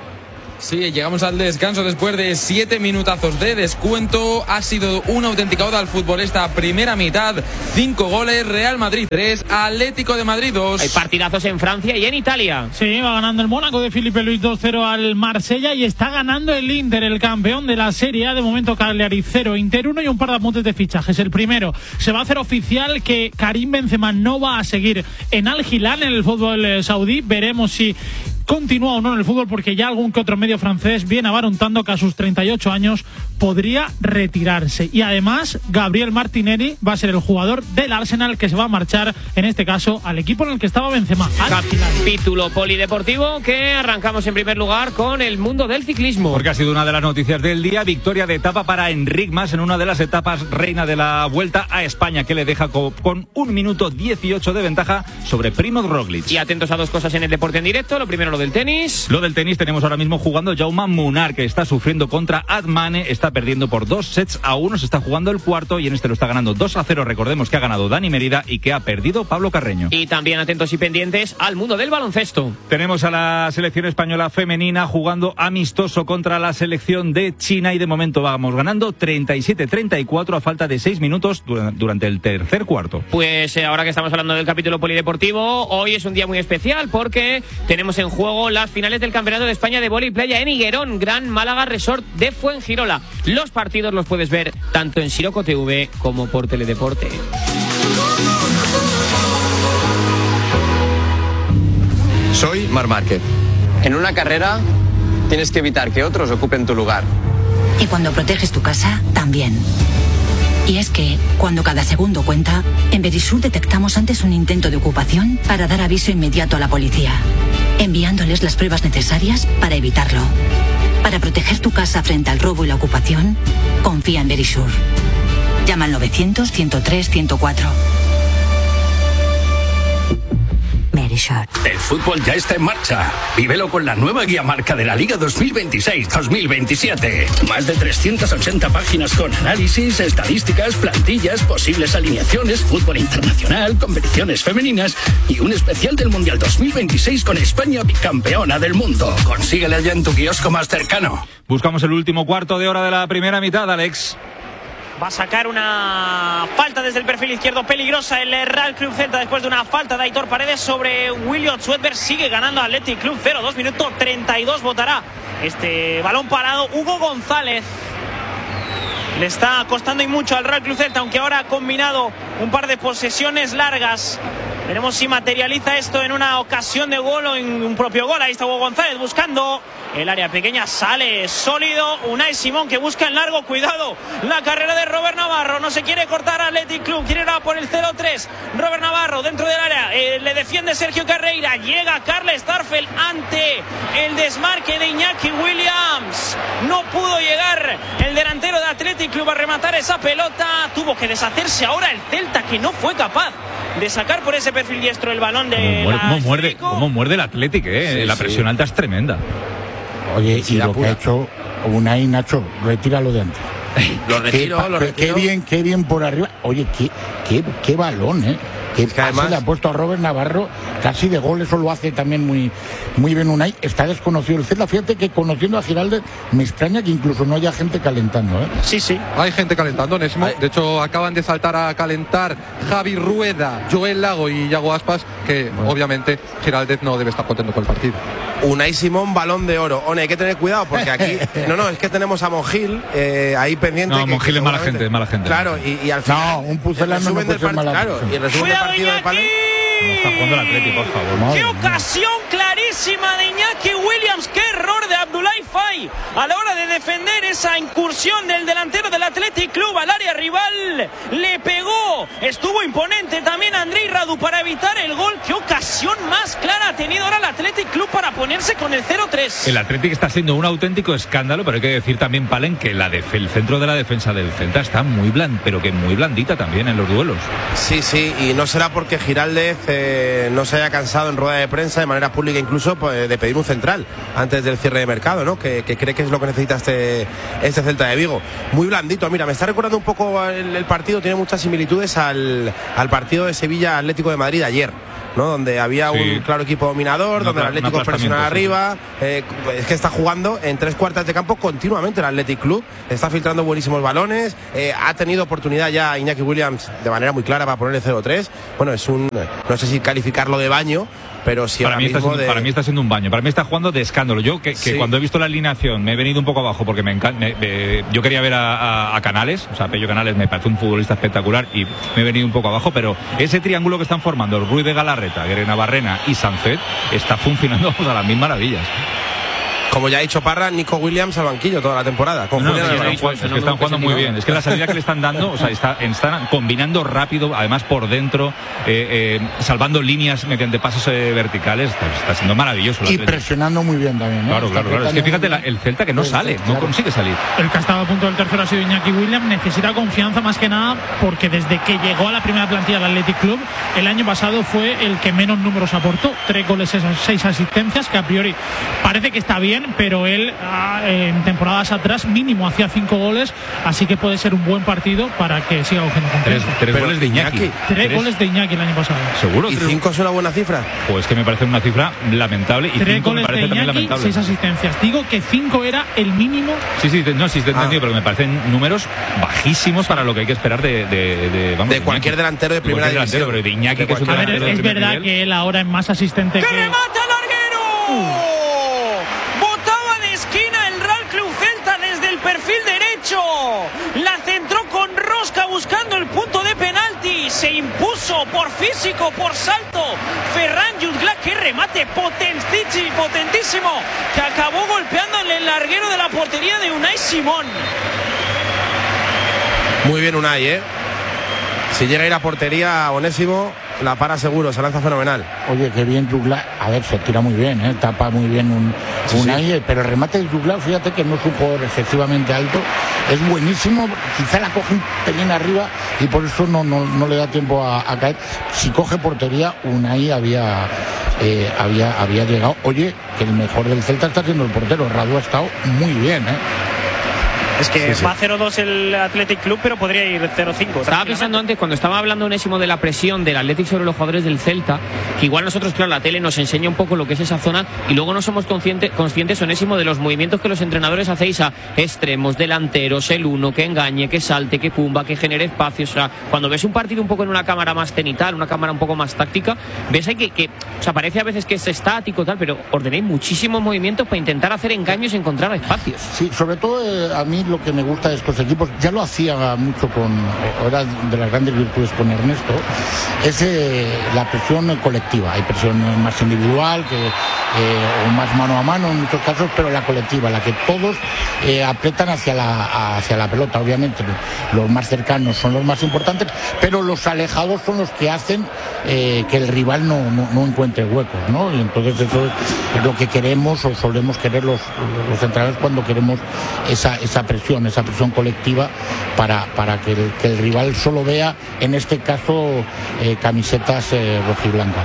Sí, llegamos al descanso después de siete minutazos de descuento. Ha sido una auténtica oda al fútbol esta primera mitad. Cinco goles, Real Madrid tres, Atlético de Madrid dos. Hay partidazos en Francia y en Italia. Sí, va ganando el Mónaco de Filipe Luis dos cero al Marsella y está ganando el Inter, el campeón de la Serie A. De momento Cagliari cero, Inter uno y un par de apuntes de fichajes. El primero, se va a hacer oficial que Karim Benzema no va a seguir en Al Hilal, en el fútbol eh, saudí. Veremos si continúa o no en el fútbol, porque ya algún que otro medio francés viene abarantando que a sus treinta y ocho años podría retirarse. Y además, Gabriel Martinelli va a ser el jugador del Arsenal que se va a marchar, en este caso, al equipo en el que estaba Benzema. Capítulo polideportivo que arrancamos en primer lugar con el mundo del ciclismo. Porque ha sido una de las noticias del día, victoria de etapa para Enric Mas en una de las etapas reina de la Vuelta a España, que le deja co- con un minuto dieciocho de ventaja sobre Primoz Roglic. Y atentos a dos cosas en el deporte en directo. Lo primero, lo del tenis. Lo del tenis, tenemos ahora mismo jugando Jaume Munar, que está sufriendo contra Admane, está perdiendo por dos sets a uno, se está jugando el cuarto y en este lo está ganando dos a cero. Recordemos que ha ganado Dani Merida y que ha perdido Pablo Carreño. Y también atentos y pendientes al mundo del baloncesto. Tenemos a la selección española femenina jugando amistoso contra la selección de China y de momento vamos ganando treinta y siete treinta y cuatro a falta de seis minutos dura- durante el tercer cuarto. Pues eh, ahora que estamos hablando del capítulo polideportivo, hoy es un día muy especial porque tenemos en juego las finales del Campeonato de España de Vóley Playa en Higuerón, Gran Málaga Resort de Fuengirola. Los partidos los puedes ver tanto en Siroco T V como por Teledeporte. Soy Marc Márquez. En una carrera tienes que evitar que otros ocupen tu lugar. Y cuando proteges tu casa, también. Y es que, cuando cada segundo cuenta, en Verisur detectamos antes un intento de ocupación para dar aviso inmediato a la policía, enviándoles las pruebas necesarias para evitarlo. Para proteger tu casa frente al robo y la ocupación, confía en Verisur. Llama al novecientos, ciento tres, ciento cuatro. Verisur. El fútbol ya está en marcha. Vívelo con la nueva guía marca de la Liga dos mil veintiséis dos mil veintisiete. Más de trescientas ochenta páginas con análisis, estadísticas, plantillas, posibles alineaciones, fútbol internacional, competiciones femeninas y un especial del Mundial dos mil veintiséis con España bicampeona del mundo. Consíguela ya en tu kiosco más cercano. Buscamos el último cuarto de hora de la primera mitad, Alex. Va a sacar una falta desde el perfil izquierdo peligrosa el Real Club Celta después de una falta de Aitor Paredes sobre William Swedberg. Sigue ganando Athletic Club cero, dos minutos treinta y dos votará este balón parado. Hugo González le está costando y mucho al Real Club Celta, aunque ahora ha combinado un par de posesiones largas. Veremos si materializa esto en una ocasión de gol o en un propio gol. Ahí está Hugo González buscando el área pequeña, sale sólido. Unai Simón que busca en largo, cuidado. La carrera de Robert Navarro, no se quiere cortar Athletic Club, quiere ir a por el cero tres. Robert Navarro dentro del área, eh, le defiende Sergio Carreira. Llega Carles Starfel ante el desmarque de Iñaki Williams. No pudo llegar el delantero de Athletic Club a rematar esa pelota. Tuvo que deshacerse ahora el Celta, que no fue capaz de sacar por ese perfil diestro el balón de Cómo muerde, la cómo muerde, cómo muerde el Athletic, eh. Sí, la presión sí. alta es tremenda. Oye, Sí, y la lo que pura. ha hecho Unai, Nacho, retíralo de antes. Lo retiro, qué, pa- lo qué- retiro. qué bien, qué bien por arriba. Oye, qué, qué, qué balón, ¿eh? Qué Es que pase además- le ha puesto a Robert Navarro, casi de gol, eso lo hace también muy, muy bien Unai. Está desconocido el Celta. Fíjate que conociendo a Giraldez, me extraña que incluso no haya gente calentando, ¿eh? Sí, sí. Hay gente calentando, Onésimo. De hecho, acaban de saltar a calentar Javi Rueda, Joel Lago y Yago Aspas, que obviamente Giraldez no debe estar contento con el partido. Unai Simón, balón de oro. One, hay que tener cuidado porque aquí. No, no, es que tenemos a Monjil eh, ahí pendiente. No, que- Monjil que es mala seguramente- gente, es mala gente. Claro, y, y al final. No, un Pucelano el resumen no puede del ser part- mala Claro, persona. y el resumen del Cuidado, partido de Iñaki. Palen- Está jugando el Atleti, por favor. ¡Qué ocasión clarísima de Iñaki Williams! ¡Qué error de Abdoulaye Faye a la hora de defender esa incursión del delantero del Athletic Club al área rival! Le pegó, estuvo imponente también Andrei Radu para evitar el gol. ¡Qué ocasión más clara ha tenido ahora el Athletic Club para ponerse con el cero tres! El Athletic está siendo un auténtico escándalo, pero hay que decir también, Palen, que la def- el centro de la defensa del Celta está muy bland, pero que muy blandita también en los duelos. Sí, sí, y no será porque Giraldez eh, no se haya cansado en rueda de prensa de manera pública incluso pues, de pedir un central antes del cierre de mercado, ¿no? Que, que cree que es lo que necesita este, este Celta de Vigo. Muy blandito, mira, me está recordando un poco el, el partido, tiene muchas similitudes al, al partido de Sevilla Atlético de Madrid ayer, ¿no? Donde había sí. un claro equipo dominador, no, donde el Atlético presiona arriba, sí. eh, es que está jugando en tres cuartas de campo continuamente el Athletic Club, está filtrando buenísimos balones, eh, ha tenido oportunidad ya Iñaki Williams de manera muy clara para ponerle cero tres, bueno, es un, no sé si calificarlo de baño, pero sí para mí, está siendo, de... para mí está siendo un baño, para mí está jugando de escándalo. Yo que, que sí. cuando he visto la alineación me he venido un poco abajo porque me encanta, me, me, yo quería ver a, a, a Canales, o sea, Pello Canales me parece un futbolista espectacular y me he venido un poco abajo, pero ese triángulo que están formando Ruiz de Galarreta, Guerena Barrena y Sancet está funcionando a las mil maravillas. Como ya ha dicho Parra, Nico Williams al banquillo toda la temporada. Con no, Julián no, no, no, es que están jugando muy bien. Es que la salida que le están dando, o sea, está, están combinando rápido, además por dentro, eh, eh, salvando líneas mediante pasos eh, verticales. Está, está siendo maravilloso. Y presionando muy bien también, ¿no? Claro, claro, claro. Es que fíjate, la, el Celta que no pues, sale, claro. no consigue salir. El que ha estado a punto del tercero ha sido Iñaki Williams. Necesita confianza más que nada porque desde que llegó a la primera plantilla del Athletic Club, el año pasado fue el que menos números aportó. Tres goles, seis asistencias, que a priori parece que está bien, pero él en temporadas atrás mínimo hacía cinco goles, así que puede ser un buen partido para que siga cogiendo confianza. Tres, tres goles de Iñaki. Tres, tres goles de Iñaki el año pasado. ¿Seguro? ¿Y cinco es una buena cifra? Pues que me parece una cifra lamentable. Y tres cinco goles me parece de también Iñaki, lamentable. Seis asistencias. Digo que cinco era el mínimo. Sí, sí, no, sí, te he entendido, ah. pero me parecen números bajísimos para lo que hay que esperar de, de, de, vamos, de cualquier Iñaki. delantero de primera de división. Delantero, pero de Iñaki, de que es un delantero de Es primer verdad nivel. que él ahora es más asistente ¡Que que... remata el larguero! Uh. Botaba de esquina el Real Club Celta desde el perfil derecho. La centró con rosca buscando el punto de penalti. Se impuso por físico, por salto. Ferran Jutgla, que remate potentísimo, potentísimo, que acabó golpeándole el larguero de la portería de Unai Simón. Muy bien Unai, ¿eh? Si llega a ir a portería, Onésimo la para seguro, se lanza fenomenal. Oye, qué bien Jutgla, a ver, se tira muy bien, ¿eh? Tapa muy bien un, sí, un sí. aire, pero el remate de Jutgla, fíjate que no es un jugador excesivamente alto, es buenísimo, quizá la coge un pelín arriba y por eso no, no, no le da tiempo a, a caer. Si coge portería, Unai había, eh, había, había llegado. Oye, que el mejor del Celta está siendo el portero, Radu ha estado muy bien, ¿eh? Es que sí, sí. va cero dos el Athletic Club, pero podría ir cero cinco. Estaba pensando antes, cuando estaba hablando Onésimo de la presión del Athletic sobre los jugadores del Celta, que igual nosotros, claro, la tele nos enseña un poco lo que es esa zona y luego no somos consciente, conscientes, Onésimo, de los movimientos que los entrenadores hacéis a extremos, delanteros, el uno, que engañe, que salte, que pumba, que genere espacios. O sea, cuando ves un partido un poco en una cámara más cenital, una cámara un poco más táctica, ves ahí que, que o sea, parece a veces que es estático tal, pero ordenéis muchísimos movimientos para intentar hacer engaños y encontrar espacios. Sí, sobre todo eh, a mí lo que me gusta de estos equipos, ya lo hacía mucho con, era de las grandes virtudes con Ernesto, es eh, la presión colectiva. Hay presión más individual que, eh, o más mano a mano en muchos casos, pero la colectiva, la que todos eh, apretan hacia la, hacia la pelota. Obviamente los más cercanos son los más importantes, pero los alejados son los que hacen eh, que el rival no, no, no encuentre huecos, ¿no? Y entonces eso es, es lo que queremos o solemos querer los, los entrenadores cuando queremos esa, esa presión, esa presión colectiva para, para que, el, que el rival solo vea, en este caso, eh, camisetas eh, rojiblancas.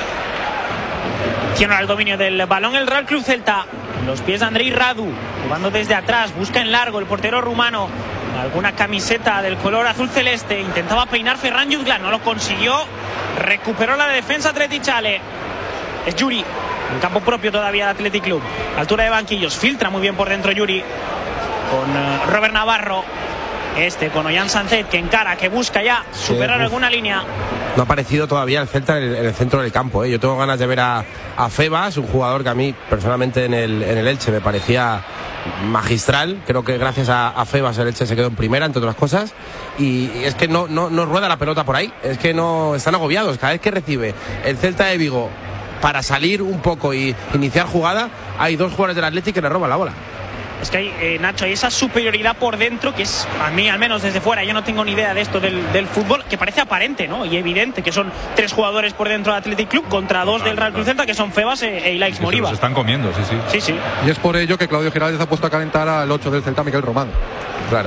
Tiene el dominio del balón el Real Club Celta. Los pies de Andrei Radu, jugando desde atrás, busca en largo el portero rumano. Alguna camiseta del color azul celeste. Intentaba peinar Ferran Jutgla, no lo consiguió. Recuperó la defensa Athleticale. Es Yuri, en campo propio todavía de Athletic Club. Altura de banquillos, filtra muy bien por dentro Yuri. Con uh, Robert Navarro. Este con Ollán Sancet, que encara, que busca ya superar sí, alguna línea. no ha aparecido todavía el Celta en el, en el centro del campo, ¿eh? Yo tengo ganas de ver a, a Febas, un jugador que a mí personalmente en el, en el Elche me parecía magistral. Creo que gracias a, a Febas el Elche se quedó en primera, entre otras cosas, y, y es que no, no, no rueda la pelota por ahí, es que no están agobiados. Cada vez que recibe el Celta de Vigo para salir un poco y iniciar jugada, hay dos jugadores del Athletic que le roban la bola. Es que hay, eh, Nacho, hay esa superioridad por dentro que es, a mí al menos desde fuera, yo no tengo ni idea de esto del, del fútbol, que parece aparente, ¿no? Y evidente, que son tres jugadores por dentro del Athletic Club contra dos del Real Cruz Celta, que son Febas e, e Ilaix Moriba. Se están comiendo, sí, sí. Sí, sí. Y es por ello que Claudio Giraldez ha puesto a calentar al ocho del Celta, Miguel Román. Claro.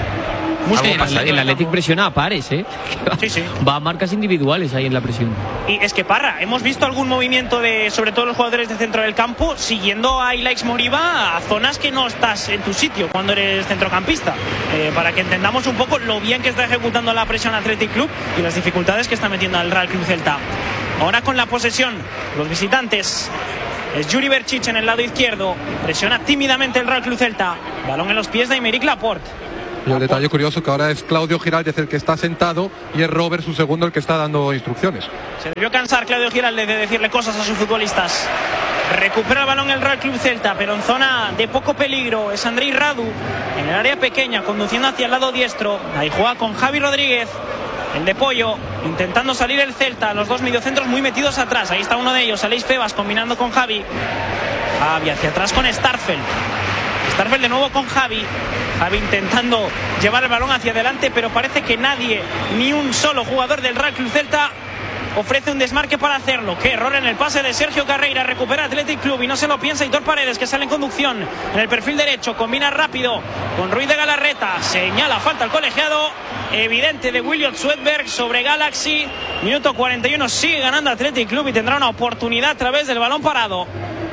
El, el, el Athletic presiona a pares, ¿eh? Sí, sí. Va a marcas individuales ahí en la presión. Y es que, Parra, hemos visto algún movimiento de, sobre todo los jugadores de centro del campo, siguiendo a Ilaix Moriba a zonas que no estás en tu sitio cuando eres centrocampista. Eh, para que entendamos un poco lo bien que está ejecutando la presión Athletic Club y las dificultades que está metiendo al Real Club Celta. Ahora con la posesión, los visitantes. Es Yuri Berchiche en el lado izquierdo. Presiona tímidamente el Real Club Celta. Balón en los pies de Aymeric Laporte. Y el detalle curioso que ahora es Claudio Giraldez el que está sentado y es Robert, su segundo, el que está dando instrucciones. Se debió cansar Claudio Giraldez de decirle cosas a sus futbolistas. Recupera el balón el Real Club Celta, pero en zona de poco peligro. Es Andrei Radu en el área pequeña, conduciendo hacia el lado diestro. Ahí juega con Javi Rodríguez, el de Pollo, intentando salir el Celta. Los dos mediocentros muy metidos atrás. Ahí está uno de ellos, Aleix Febas, combinando con Javi. Javi hacia atrás con Starfelt. Starfelt de nuevo con Javi. Javi intentando llevar el balón hacia adelante, pero parece que nadie, ni un solo jugador del Real Club Celta ofrece un desmarque para hacerlo. Qué error en el pase de Sergio Carreira. Recupera Athletic Club y no se lo piensa Hitor Paredes, que sale en conducción en el perfil derecho. Combina rápido con Ruiz de Galarreta. Señala falta al colegiado evidente de Williot Swedberg sobre Galaxy. Minuto cuarenta y uno. Sigue ganando Athletic Club y tendrá una oportunidad a través del balón parado.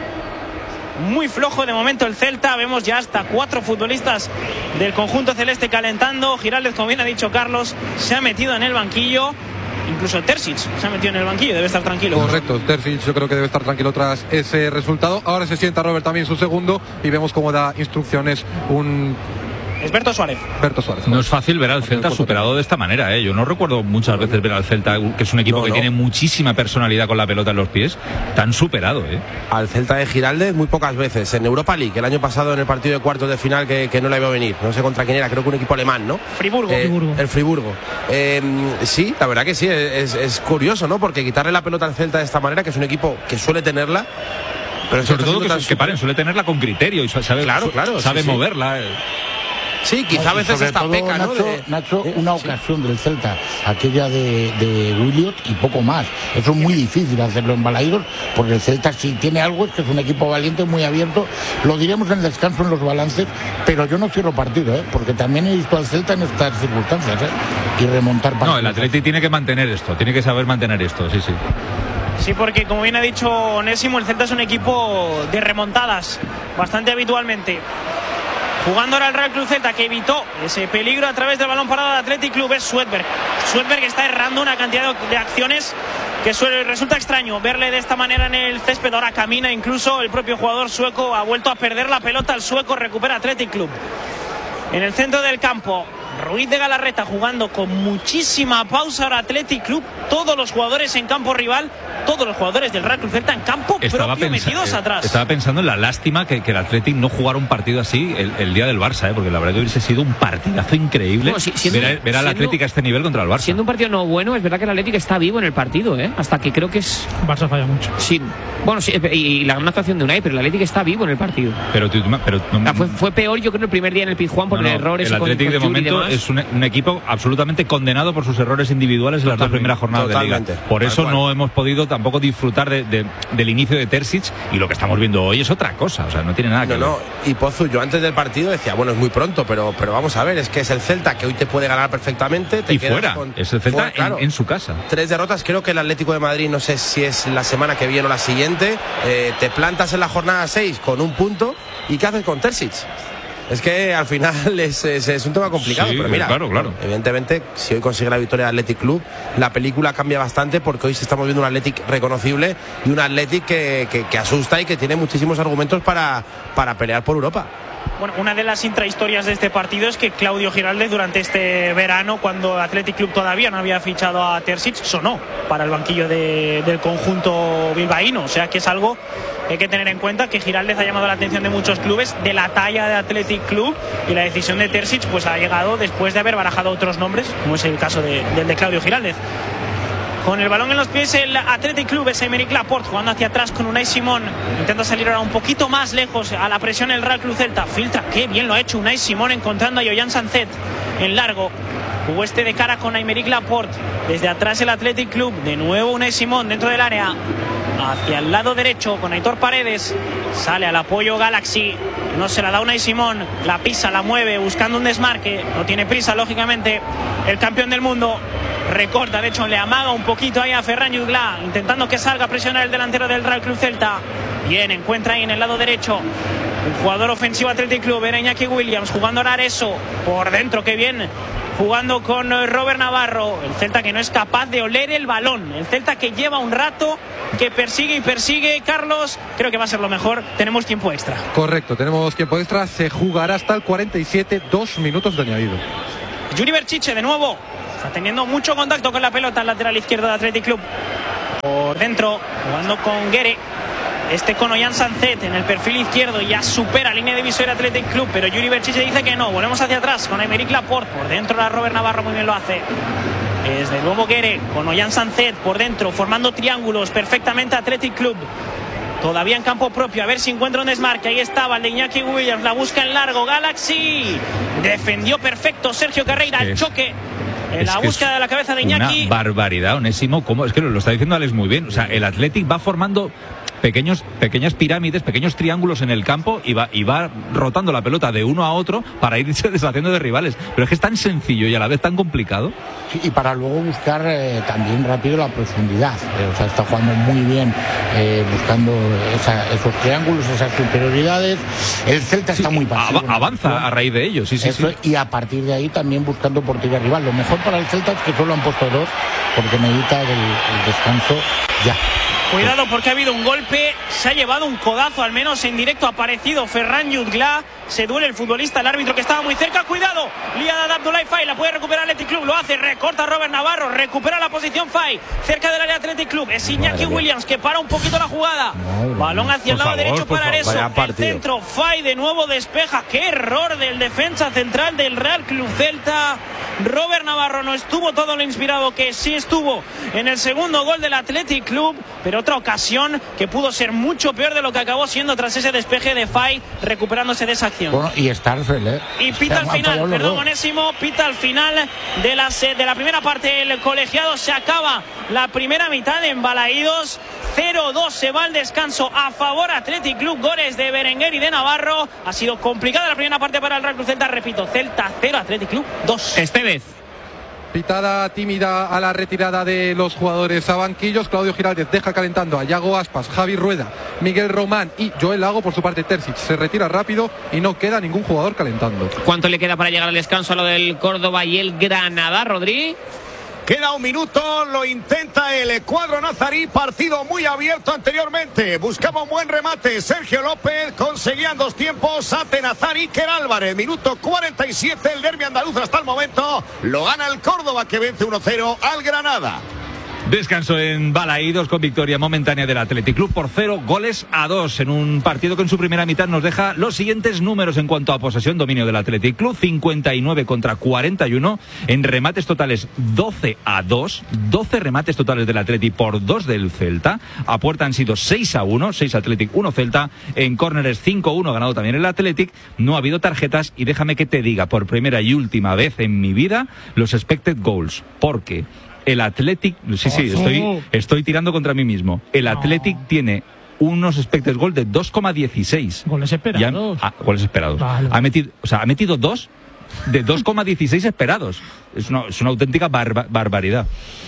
Muy flojo de momento el Celta. Vemos ya hasta cuatro futbolistas del conjunto celeste calentando. Giraldez, como bien ha dicho Carlos, se ha metido en el banquillo. Incluso Terzic se ha metido en el banquillo, debe estar tranquilo. Correcto, Terzic yo creo que debe estar tranquilo tras ese resultado. Ahora se sienta Robert también su segundo y vemos cómo da instrucciones un... Es Berto Suárez. Berto Suárez. No es fácil ver al Celta superado de esta manera, ¿eh? Yo no recuerdo muchas veces ver al Celta, que es un equipo no, que no. tiene muchísima personalidad con la pelota en los pies, tan superado, ¿eh? Al Celta de Giraldez muy pocas veces. En Europa League, el año pasado en el partido de cuartos de final que, que no le veo venir. No sé contra quién era, creo que un equipo alemán, ¿no? Friburgo. Eh, Friburgo. El Friburgo. Eh, sí, la verdad que sí, es, es curioso, ¿no? Porque quitarle la pelota al Celta de esta manera, que es un equipo que suele tenerla, pero sobre todo que, que paren, suele tenerla con criterio y sabe, claro, claro, sabe sí, moverla. Sí. Sí, quizá a veces esta peca, ¿no? Nacho, De... Nacho una sí. ocasión del Celta, aquella de, de Williot y poco más. Eso es muy difícil hacerlo en Balaídos, porque el Celta si tiene algo es que es un equipo valiente, muy abierto. Lo diremos en el descanso, en los balances, pero yo no cierro partido, ¿eh? Porque también he visto al Celta en estas circunstancias, ¿eh? Y remontar partidos. No, el Atleti tiene que mantener esto, tiene que saber mantener esto, sí, sí. Sí, porque como bien ha dicho Onésimo, el Celta es un equipo de remontadas bastante habitualmente. Jugando ahora el Real Cruz Celta, que evitó ese peligro a través del balón parado del Athletic Club, es Swedberg. Swedberg está errando una cantidad de acciones que suele, resulta extraño verle de esta manera en el césped. Ahora camina, incluso el propio jugador sueco ha vuelto a perder la pelota. El sueco recupera Athletic Club. En el centro del campo, Ruiz de Galarreta jugando con muchísima pausa ahora Athletic Club. Todos los jugadores en campo rival, todos los jugadores del Real Club Celta en campo estaba propio, pensa- metidos eh, atrás. Estaba pensando en la lástima que, que el Athletic no jugara un partido así el, el día del Barça, ¿eh? Porque la verdad que hubiese sido un partidazo increíble. Bueno, si, siendo, ver, ver al Athletic a este nivel contra el Barça. Siendo un partido no bueno, es verdad que el Athletic está vivo en el partido, ¿eh? Hasta que creo que es... Barça falla mucho. Sí. Bueno, sí, y, y la gran actuación de Unai, pero el Athletic está vivo en el partido. Pero, pero no, o sea, fue, fue peor, yo creo, el primer día en el Pizjuán por no, no, errores. El Athletic con, con de momento es un, un equipo absolutamente condenado por sus errores individuales en las dos primeras jornadas Totalmente. de Liga. Por eso no hemos podido tampoco disfrutar de, de, del inicio de Terzic, y lo que estamos viendo hoy es otra cosa, o sea, no tiene nada que no, ver. No, y Pozu, yo antes del partido decía, bueno, es muy pronto, pero, pero vamos a ver, es que es el Celta que hoy te puede ganar perfectamente. Te y fuera, con, es el Celta fuera, claro, en, en su casa. Tres derrotas, creo que el Atlético de Madrid, no sé si es la semana que viene o la siguiente, eh, te plantas en la jornada seis con un punto, ¿y qué haces con Terzic? Es que al final es, es, es un tema complicado, sí, pero mira, claro, claro. evidentemente, si hoy consigue la victoria del Athletic Club, la película cambia bastante, porque hoy estamos viendo un Athletic reconocible y un Athletic que, que, que asusta y que tiene muchísimos argumentos para, para pelear por Europa. Bueno, una de las intrahistorias de este partido es que Claudio Giraldez durante este verano, cuando Athletic Club todavía no había fichado a Terzic, sonó para el banquillo de, del conjunto bilbaíno. O sea que es algo que hay que tener en cuenta, que Giraldez ha llamado la atención de muchos clubes de la talla de Athletic Club, y la decisión de Terzic pues ha llegado después de haber barajado otros nombres, como es el caso de, del de Claudio Giraldez. Con el balón en los pies el Athletic Club, es Aymeric Laporte jugando hacia atrás con Unai Simón. Intenta salir ahora un poquito más lejos a la presión el Real Club Celta. Filtra, qué bien lo ha hecho Unai Simón encontrando a Yoyan Sanzet en largo. Jugó este de cara con Aymeric Laporte. Desde atrás el Athletic Club. De nuevo Unai Simón dentro del área. Hacia el lado derecho con Aitor Paredes. Sale al apoyo Galaxy. No se la da Unai Simón. La pisa, la mueve buscando un desmarque. No tiene prisa, lógicamente, el campeón del mundo. Recorta, de hecho le amaga un poquito ahí a Ferran Jutgla, intentando que salga a presionar el delantero del Real Club Celta. Bien, encuentra ahí en el lado derecho un jugador ofensivo Athletic Club, era Iñaki Williams, jugando ahora Areso por dentro, qué bien, jugando con Robert Navarro. El Celta que no es capaz de oler el balón, el Celta que lleva un rato, que persigue y persigue. Carlos, creo que va a ser lo mejor, tenemos tiempo extra. Correcto, tenemos tiempo extra, se jugará hasta el cuarenta y siete, dos minutos de añadido. Yuri Berchiche de nuevo. Está teniendo mucho contacto con la pelota, el lateral izquierdo de Athletic Club. Por dentro, jugando con Guere. Este con Ollán Sanzet en el perfil izquierdo. Ya supera línea divisoria Athletic Club, pero Yuri Berchiche dice que no. Volvemos hacia atrás con Aymeric Laporte. Por dentro la Robert Navarro muy bien lo hace. Es de nuevo Guere con Ollán Sanzet por dentro, formando triángulos perfectamente Athletic Club. Todavía en campo propio, a ver si encuentra un desmarque. Ahí estaba el de Iñaki Williams, la busca en largo. Galaxy defendió perfecto Sergio Carreira, el choque en la búsqueda de la cabeza de Iñaki. Una barbaridad, Onésimo. ¿Cómo? Es que lo está diciendo Alex muy bien. O sea, el Athletic va formando pequeños, pequeñas pirámides, pequeños triángulos en el campo y va, y va rotando la pelota de uno a otro para irse deshaciendo de rivales. Pero es que es tan sencillo y a la vez tan complicado. Sí, y para luego buscar eh, también rápido la profundidad. Eh, o sea, está jugando muy bien, eh, buscando esa, esos triángulos, esas superioridades. El Celta sí, está muy pasivo. Av avanza a raíz de ello, sí, sí, Eso, sí. Y a partir de ahí también buscando portería rival. Lo mejor para el Celta es que solo han puesto dos, porque necesita el, el descanso ya. Cuidado porque ha habido un golpe, se ha llevado un codazo, al menos en directo ha aparecido Ferran Jutgla. Se duele el futbolista, el árbitro que estaba muy cerca. Cuidado, liada de Abdoulaye Faye, la puede recuperar el Athletic Club, lo hace, recorta Robert Navarro, recupera la posición Faye, cerca del área Athletic Club. Es Iñaki Williams que para un poquito la jugada. Balón hacia el lado derecho para Areso. El centro, Faye de nuevo despeja. Qué error del defensa central del Real Club Celta. Robert Navarro no estuvo todo lo inspirado que sí estuvo en el segundo gol del Athletic Club, pero otra ocasión que pudo ser mucho peor de lo que acabó siendo tras ese despeje de Faye recuperándose de esa acción. Bueno, y Starfel, ¿eh? Y pita al final, perdón, Onésimo, pita al final de la, de la primera parte del colegiado. Se acaba la primera mitad en Balaídos. cero dos se va al descanso a favor Athletic Club. Goles de Berenguer y de Navarro. Ha sido complicada la primera parte para el Real Club Celta. Repito, Celta cero, Athletic Club dos. Estevez. Pitada tímida a la retirada de los jugadores a banquillos. Claudio Giraldez deja calentando a Yago Aspas, Javi Rueda, Miguel Román y Joel Lago. Por su parte Terzic se retira rápido y no queda ningún jugador calentando. ¿Cuánto le queda para llegar al descanso a lo del Córdoba y el Granada, Rodri? Queda un minuto, lo intenta el cuadro nazarí, partido muy abierto anteriormente. Buscaba un buen remate Sergio López, conseguían dos tiempos Ate Nazar y Iker Álvarez. Minuto cuarenta y siete, el derbi andaluz hasta el momento. Lo gana el Córdoba que vence uno cero al Granada. Descanso en Balaídos con victoria momentánea del Athletic Club por cero goles a dos en un partido que en su primera mitad nos deja los siguientes números en cuanto a posesión, dominio del Athletic Club, cincuenta y nueve contra cuarenta y uno, en remates totales doce a dos, doce remates totales del Athletic por dos del Celta, a puerta han sido seis a uno, seis Athletic, uno Celta, en córneres cinco a uno, ganado también el Athletic, no ha habido tarjetas y déjame que te diga por primera y última vez en mi vida los expected goals, porque el Athletic, sí, sí, estoy, estoy tirando contra mí mismo. El Athletic no. tiene unos expected goals de dos coma dieciséis. Goles esperados. Ha, ah, goles esperados. Vale. Ha metido, o sea, ha metido dos de dos coma dieciséis esperados. Es una, es una auténtica barba, barbaridad.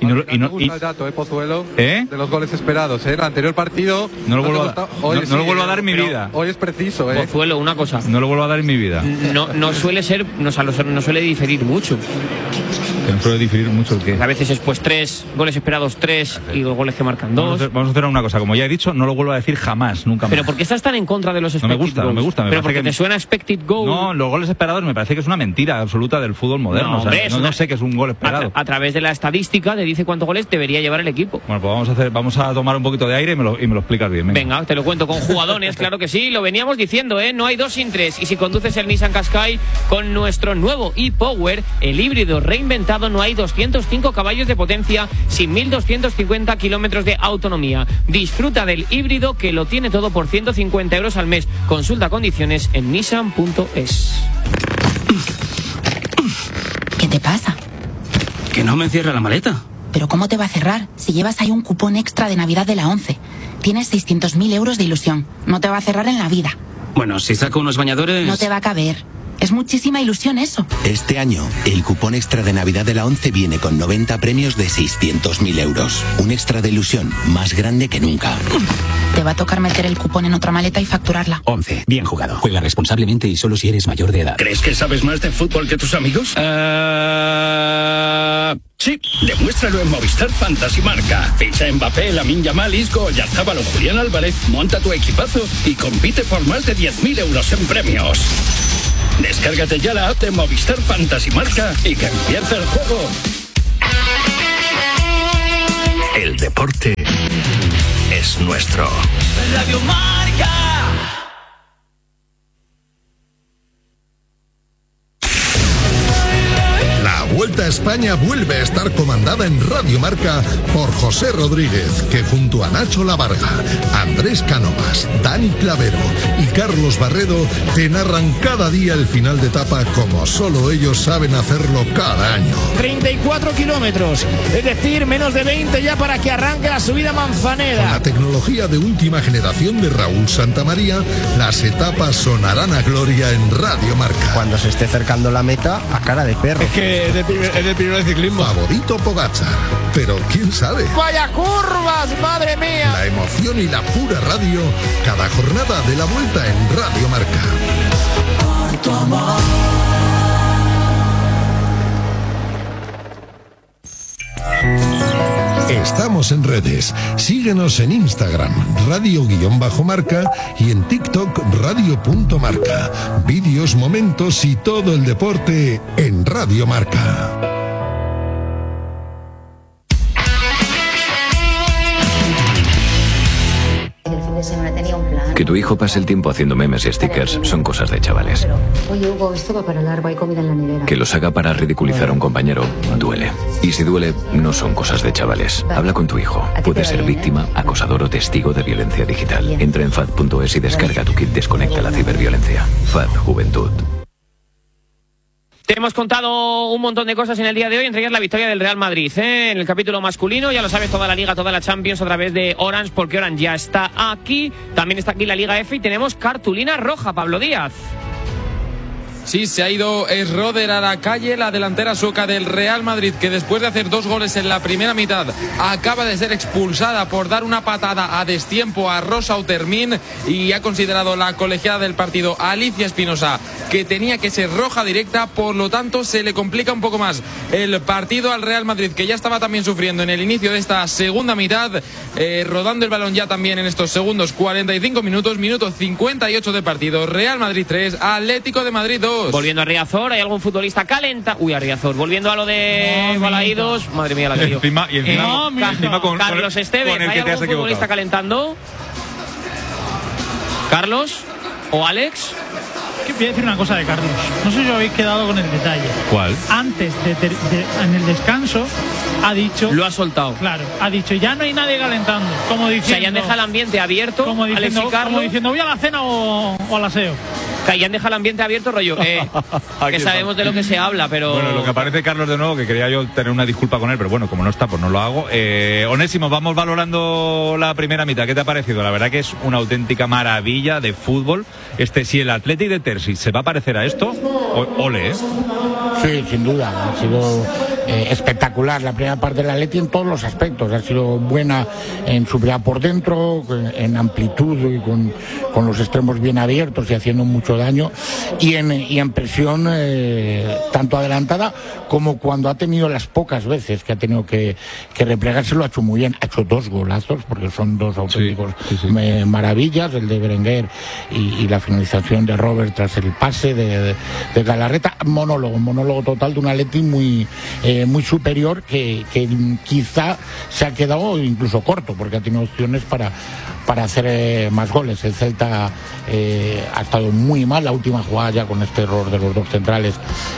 Y no, y no, me gusta y... el dato, eh, Pozuelo, ¿Eh? de los goles esperados. ¿eh? El anterior partido... No lo no vuelvo, gusta... a, Hoy no, sí, no lo vuelvo a dar eh, en mi vida. Hoy es preciso, ¿eh? Pozuelo, una cosa. No lo vuelvo a dar en mi vida. No, no suele ser, no, o sea, no suele diferir mucho. Que no suele diferir mucho el que... A veces es pues tres, goles esperados tres y los goles que marcan dos. Vamos a, hacer, vamos a hacer una cosa, como ya he dicho, no lo vuelvo a decir jamás, nunca más. Pero ¿por qué estás tan en contra de los expected No me gusta, goals? no me gusta. Me Pero porque que... te suena expected goal. No, los goles esperados me parece que es una mentira absoluta del fútbol moderno. No, o sea, hombre, no, una... no sé qué es un gol esperado. A, tra a través de la estadística te dice cuántos goles debería llevar el equipo. Bueno, pues vamos a hacer, vamos a tomar un poquito de aire y me lo, y me lo explicas bien. Venga. Venga, te lo cuento con jugadones, claro que sí, lo veníamos diciendo, ¿eh? No hay dos sin tres. Y si conduces el Nissan Qashqai con nuestro nuevo e-Power, el híbrido reinventado, no hay doscientos cinco caballos de potencia sin mil doscientos cincuenta kilómetros de autonomía. Disfruta del híbrido que lo tiene todo por ciento cincuenta euros al mes. Consulta condiciones en nissan punto es. ¿Qué te pasa? Que no me cierra la maleta. ¿Pero cómo te va a cerrar si llevas ahí un cupón extra de Navidad de la ONCE? Tienes seiscientos mil euros de ilusión. No te va a cerrar en la vida. Bueno, si saco unos bañadores... No te va a caber. Es muchísima ilusión eso. Este año, el cupón extra de Navidad de la ONCE viene con noventa premios de seiscientos mil euros. Un extra de ilusión más grande que nunca. Te va a tocar meter el cupón en otra maleta y facturarla. ONCE. Bien jugado. Juega responsablemente y solo si eres mayor de edad. ¿Crees que sabes más de fútbol que tus amigos? Uh... Sí, demuéstralo en Movistar Fantasy Marca. Ficha Mbappé, Lamine Yamal, Isco, Oyarzabal o Julián Álvarez, monta tu equipazo y compite por más de diez mil euros en premios. Descárgate ya la app de Movistar Fantasy Marca y que empiece el juego. El deporte es nuestro. Radio Marca. La Vuelta a España vuelve a estar comandada en Radio Marca por José Rodríguez, que junto a Nacho Lavarga, Andrés Cánovas, Dani Clavero y Carlos Barredo te narran cada día el final de etapa como solo ellos saben hacerlo cada año. treinta y cuatro kilómetros, es decir, menos de veinte ya para que arranque la subida Manzaneda. Con la tecnología de última generación de Raúl Santamaría, las etapas sonarán a gloria en Radio Marca. Cuando se esté acercando la meta, a cara de perro. Es que es del primer, es del primer ciclismo. Favorito Pogačar, pero quién sabe. ¡Vaya curvas, madre mía! La emoción y la pura radio, cada jornada de la Vuelta en Radio Marca. Por tu amor. Estamos en redes. Síguenos en Instagram, radio-marca y en TikTok, radio.marca. Vídeos, momentos y todo el deporte en Radio Marca. Que tu hijo pase el tiempo haciendo memes y stickers son cosas de chavales. Oye, Hugo, esto va para largo, hay comida en la nevera. Que los haga para ridiculizar a un compañero duele. Y si duele, no son cosas de chavales. Habla con tu hijo. Puede ser víctima, acosador o testigo de violencia digital. Entra en fad punto es y descarga tu kit Desconecta la ciberviolencia. F A D Juventud. Te hemos contado un montón de cosas en el día de hoy, entre ellas la victoria del Real Madrid, ¿eh? En el capítulo masculino, ya lo sabes, toda la Liga, toda la Champions a través de Orange, porque Orange ya está aquí. También está aquí la Liga F y tenemos cartulina roja, Pablo Díaz. Sí, se ha ido Schroeder a la calle, la delantera sueca del Real Madrid, que después de hacer dos goles en la primera mitad acaba de ser expulsada por dar una patada a destiempo a Rosa Utermin, y ha considerado la colegiada del partido, Alicia Espinosa, que tenía que ser roja directa. Por lo tanto se le complica un poco más el partido al Real Madrid, que ya estaba también sufriendo en el inicio de esta segunda mitad, eh, rodando el balón ya también en estos segundos cuarenta y cinco minutos, minuto cincuenta y ocho de partido. Real Madrid tres, Atlético de Madrid dos. Volviendo a Riazor, ¿hay algún futbolista calenta? Uy, a Riazor. Volviendo a lo de no, Balaídos. Madre mía, la que y encima, y encima, eh, no, encima con, Carlos Esteves, ¿hay algún futbolista calentando? ¿Carlos? ¿O Alex? Que voy a decir una cosa de Carlos. No sé si os habéis quedado con el detalle. ¿Cuál? Antes, de, de, de, en el descanso, ha dicho... Lo ha soltado. Claro, ha dicho, ya no hay nadie calentando. Como diciendo... O sea, ya han dejado el ambiente abierto. Como diciendo, Alex y Carlos, como diciendo voy a la cena o, o al aseo. Que ya han dejado el ambiente abierto, rollo. Eh, que sabemos de lo que se habla, pero... Bueno, lo que aparece Carlos de nuevo, que quería yo tener una disculpa con él, pero bueno, como no está, pues no lo hago. Eh, Onésimo, vamos valorando la primera mitad. ¿Qué te ha parecido? La verdad que es una auténtica maravilla de fútbol. Este, si el Athletic de Terzi se va a parecer a esto, o, ole, ¿eh? Sí, sin duda. Ha sido eh, espectacular la primera parte del Atleti en todos los aspectos. Ha sido buena en superar por dentro, en amplitud y con, con los extremos bien abiertos y haciendo mucho daño, y en, y en presión eh, tanto adelantada como cuando ha tenido las pocas veces que ha tenido que, que replegarse, lo ha hecho muy bien. Ha hecho dos golazos, porque son dos auténticos sí, sí, sí. Me, maravillas, el de Berenguer y, y la finalización de Robert tras el pase de, de, de Galarreta. Monólogo, monólogo total de un Atleti muy, eh, muy superior que, que quizá se ha quedado incluso corto, porque ha tenido opciones para, para hacer eh, más goles. El Celta eh, ha estado muy mal, la última jugada ya con este error de los dos centrales,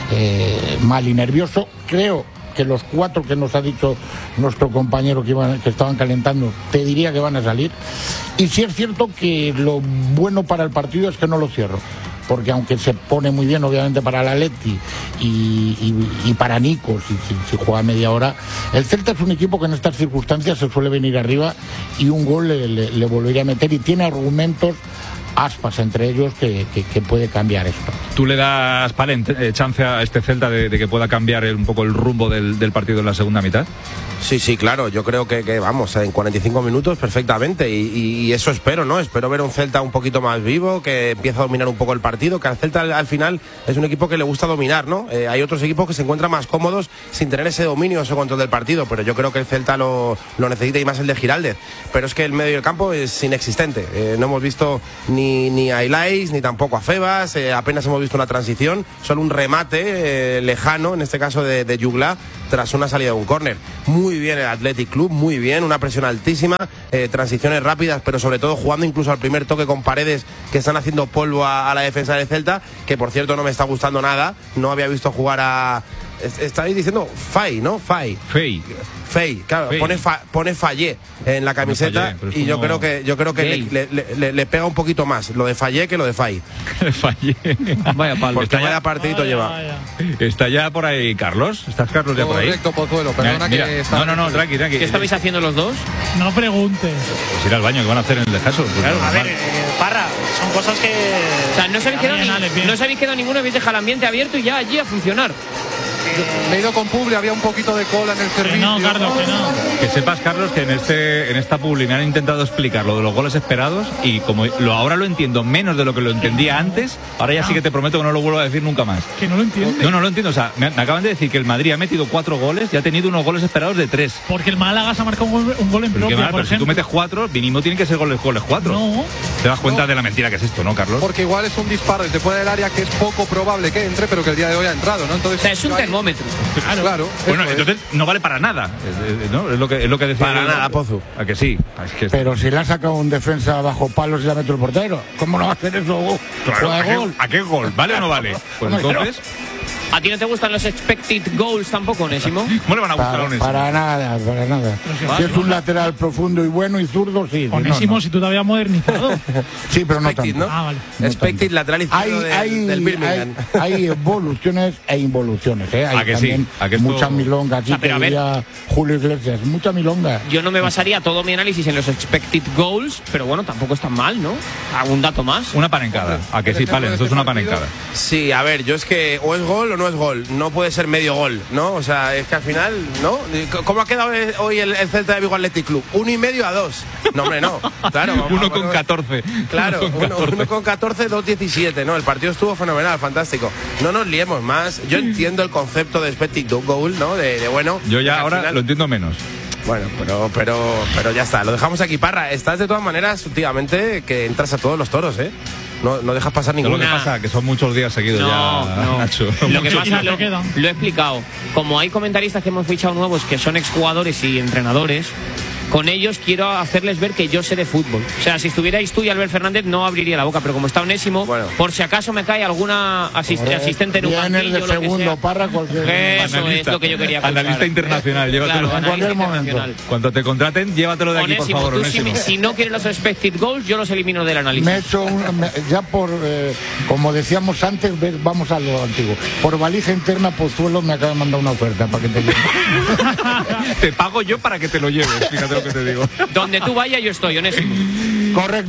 eh, mal y nervioso. Creo que los cuatro que nos ha dicho nuestro compañero que, iban, que estaban calentando, te diría que van a salir. Y sí es cierto que lo bueno para el partido es que no lo cierro, porque aunque se pone muy bien obviamente para el Atleti y, y, y para Nico si, si, si juega media hora, el Celta es un equipo que en estas circunstancias se suele venir arriba y un gol le, le, le volvería a meter, y tiene argumentos, aspas entre ellos, que, que, que puede cambiar esto. ¿Tú le das, Palen, eh, chance a este Celta de, de que pueda cambiar el, un poco el rumbo del, del partido en la segunda mitad? Sí, sí, claro, yo creo que, que vamos, en cuarenta y cinco minutos perfectamente, y, y, y eso espero, ¿no? Espero ver un Celta un poquito más vivo, que empiece a dominar un poco el partido, que al Celta al, al final es un equipo que le gusta dominar, ¿no? Eh, hay otros equipos que se encuentran más cómodos sin tener ese dominio, ese control del partido, pero yo creo que el Celta lo, lo necesita, y más el de Giraldez, pero es que el medio del campo es inexistente, eh, no hemos visto ni, ni a Ilais, ni tampoco a Febas, eh, apenas hemos visto una transición, solo un remate eh, lejano, en este caso de, de Jugla, tras una salida de un córner. Muy bien el Athletic Club, muy bien, una presión altísima, eh, transiciones rápidas, pero sobre todo jugando incluso al primer toque con Paredes, que están haciendo polvo a, a la defensa del Celta, que por cierto no me está gustando nada, no había visto jugar a... Estáis diciendo Fay, ¿no? Fay. Fay. Fay, claro, Fay. Pone, fa, pone Fallé en la camiseta, Fallé, y yo creo que yo creo que le, le, le, le pega un poquito más lo de Fallé que lo de Fay. Fallé. Vaya palo. Porque vaya partidito vaya, lleva. Vaya. ¿Está ya por ahí Carlos? ¿Estás Carlos ya por ahí? Correcto, Pozuelo, perdona Mira, que está... No, no, no, tranqui, tranqui. ¿Qué estabais haciendo los dos? No preguntes. Pues ir al baño, que van a hacer en el descanso. Pues claro, a ver, eh, Parra, son cosas que... O sea, no se habéis quedado, ni, no se habéis quedado ninguno, habéis dejado el ambiente abierto y ya allí a funcionar. Me he ido con Publi, había un poquito de cola en el servicio. No, Carlos, que no. Que sepas, Carlos, que en este en esta Publi me han intentado explicar lo de los goles esperados, y como lo ahora lo entiendo menos de lo que lo entendía antes, ahora ya sí que te prometo que no lo vuelvo a decir nunca más. Que no lo entiendo. No, no lo entiendo. O sea, me, me acaban de decir que el Madrid ha metido cuatro goles y ha tenido unos goles esperados de tres. Porque el Málaga se ha marcado un gol, un gol en propio, mal, por pero si tú metes cuatro, mínimo tienen que ser goles, goles cuatro. No. ¿Te das cuenta no. de la mentira que es esto, no, Carlos? Porque igual es un disparo desde fuera del área que es poco probable que entre, pero que el día de hoy ha entrado, ¿no? Entonces, o sea, es un termómetro. Claro, claro. Bueno, entonces no vale para nada, ¿no? Es lo que, es lo que decía. Para yo, nada, Pozu. ¿A que sí? Es que... Pero si le ha sacado un defensa bajo palos y la metió el portero, ¿cómo no va a hacer eso? Claro, ¿a, gol? qué, ¿a qué gol? ¿Vale o no vale? Pues entonces... ¿A ti no te gustan los expected goals tampoco, Onésimo? ¿Cómo le van a gustar para, a Onésimo? Para nada, para nada. Si es un lateral profundo y bueno y zurdo, sí. Onésimo, no, no. si tú te habías modernizado. Sí, pero no Expected, tanto. ¿no? Ah, vale. No Expected lateral izquierdo hay, de, hay, del Birmingham. Hay, hay evoluciones e involuciones, ¿eh? Hay ¿A que también sí? ¿A que esto... mucha milonga. Aquí o sea, pero te diría Julio Iglesias, mucha milonga. Yo no me basaría todo mi análisis en los expected goals, pero bueno, tampoco es tan mal, ¿no? ¿Algún dato más? Una panencada. ¿A que sí, Palen? Esto es una panencada. Sí, a ver, yo es que o es gol o no es gol. No puede ser medio gol, ¿no? O sea, es que al final, ¿no? ¿Cómo ha quedado hoy el, el Celta de Vigo Athletic Club? Uno y medio a dos. No, hombre, no. Claro. Vamos, uno con catorce. Claro, uno con catorce. Uno, uno con catorce, dos diecisiete, ¿no? El partido estuvo fenomenal, fantástico. No nos liemos más. Yo entiendo el concepto de expected goal, ¿no? De, de bueno. Yo ya ahora final... lo entiendo menos. Bueno, pero, pero, pero ya está. Lo dejamos aquí, Parra. Estás de todas maneras últimamente que entras a todos los toros, ¿eh? No, no dejas pasar ninguna. Lo que pasa que son muchos días seguidos no, ya, no. Nacho. Lo que Mucho pasa, lo, queda. lo he explicado. Como hay comentaristas que hemos fichado nuevos que son exjugadores y entrenadores, con ellos quiero hacerles ver que yo sé de fútbol. O sea, si estuvierais tú y Albert Fernández no abriría la boca, pero como está Onésimo, bueno, por si acaso me cae alguna asist Joder, asistente en un banquillo, de lo que segundo, sea. Parra, cualquier... Eso analista, es lo que yo quería escuchar. Analista internacional, llévatelo. Claro, en cualquier momento. Cuando te contraten, llévatelo de aquí, Onésimo, por favor, tú Onésimo. Si, si no quieres los expected goals, yo los elimino del análisis. Me he hecho un, me, ya por, eh, como decíamos antes, ves, vamos a lo antiguo. Por valija interna, Pozuelo me acaba de mandar una oferta para que te lleves. Te pago yo para que te lo lleves, fíjate lo que te digo. Donde tú vayas, yo estoy, Onésimo. Correcto.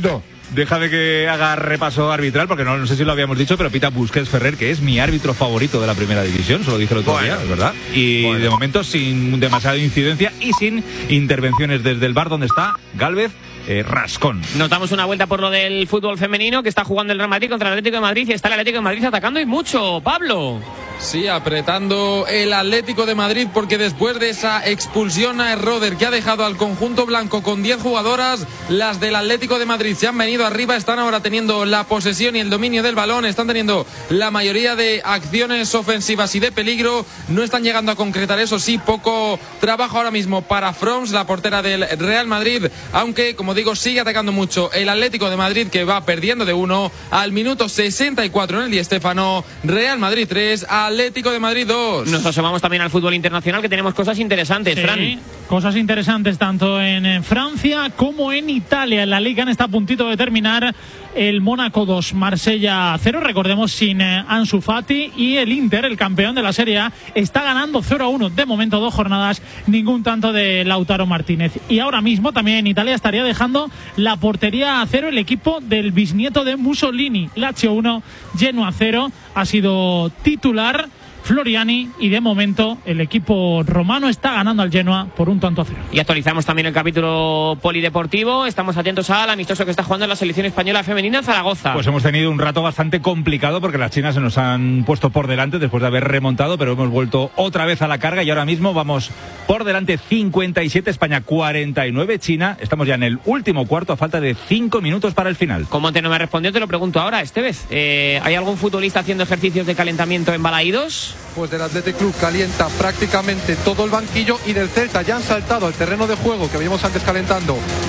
deja de que haga repaso arbitral, porque no, no sé si lo habíamos dicho, pero pita Busquets Ferrer, que es mi árbitro favorito de la primera división, se lo dije el otro Bueno. día, es verdad. Y Bueno. de momento sin demasiada incidencia y sin intervenciones desde el bar donde está Gálvez. Eh, Rascón. Nos damos una vuelta por lo del fútbol femenino, que está jugando el Real Madrid contra el Atlético de Madrid, y está el Atlético de Madrid atacando y mucho. Pablo. Sí, apretando el Atlético de Madrid, porque después de esa expulsión a Roder que ha dejado al conjunto blanco con diez jugadoras, las del Atlético de Madrid se han venido arriba, están ahora teniendo la posesión y el dominio del balón, están teniendo la mayoría de acciones ofensivas y de peligro, no están llegando a concretar, eso sí, poco trabajo ahora mismo para Froms, la portera del Real Madrid, aunque, como digo, sigue atacando mucho el Atlético de Madrid, que va perdiendo de uno al minuto sesenta y cuatro en el Di Stéfano. Real Madrid tres, Atlético de Madrid dos. Nos asomamos también al fútbol internacional, que tenemos cosas interesantes, Sí, Fran. cosas interesantes tanto en eh, Francia como en Italia. En la Liga está a puntito de terminar el Mónaco dos, Marsella cero, recordemos sin eh, Ansu Fati, y el Inter, el campeón de la Serie A, está ganando cero a uno. De momento, dos jornadas, ningún tanto de Lautaro Martínez. Y ahora mismo también en Italia estaría dejando la portería a cero el equipo del bisnieto de Mussolini. Lazio uno, Genoa cero, ha sido titular Floriani, y de momento el equipo romano está ganando al Genoa por un tanto a cero. Y actualizamos también el capítulo polideportivo. Estamos atentos al amistoso que está jugando en la selección española femenina en Zaragoza. Pues hemos tenido un rato bastante complicado porque las chinas se nos han puesto por delante después de haber remontado, pero hemos vuelto otra vez a la carga y ahora mismo vamos por delante cincuenta y siete, España cuarenta y nueve, China. Estamos ya en el último cuarto a falta de cinco minutos para el final. Como antes no me respondió, te lo pregunto ahora, Estevez. Eh, ¿Hay algún futbolista haciendo ejercicios de calentamiento en Balaídos? Pues del Athletic Club calienta prácticamente todo el banquillo, y del Celta ya han saltado al terreno de juego que veíamos antes calentando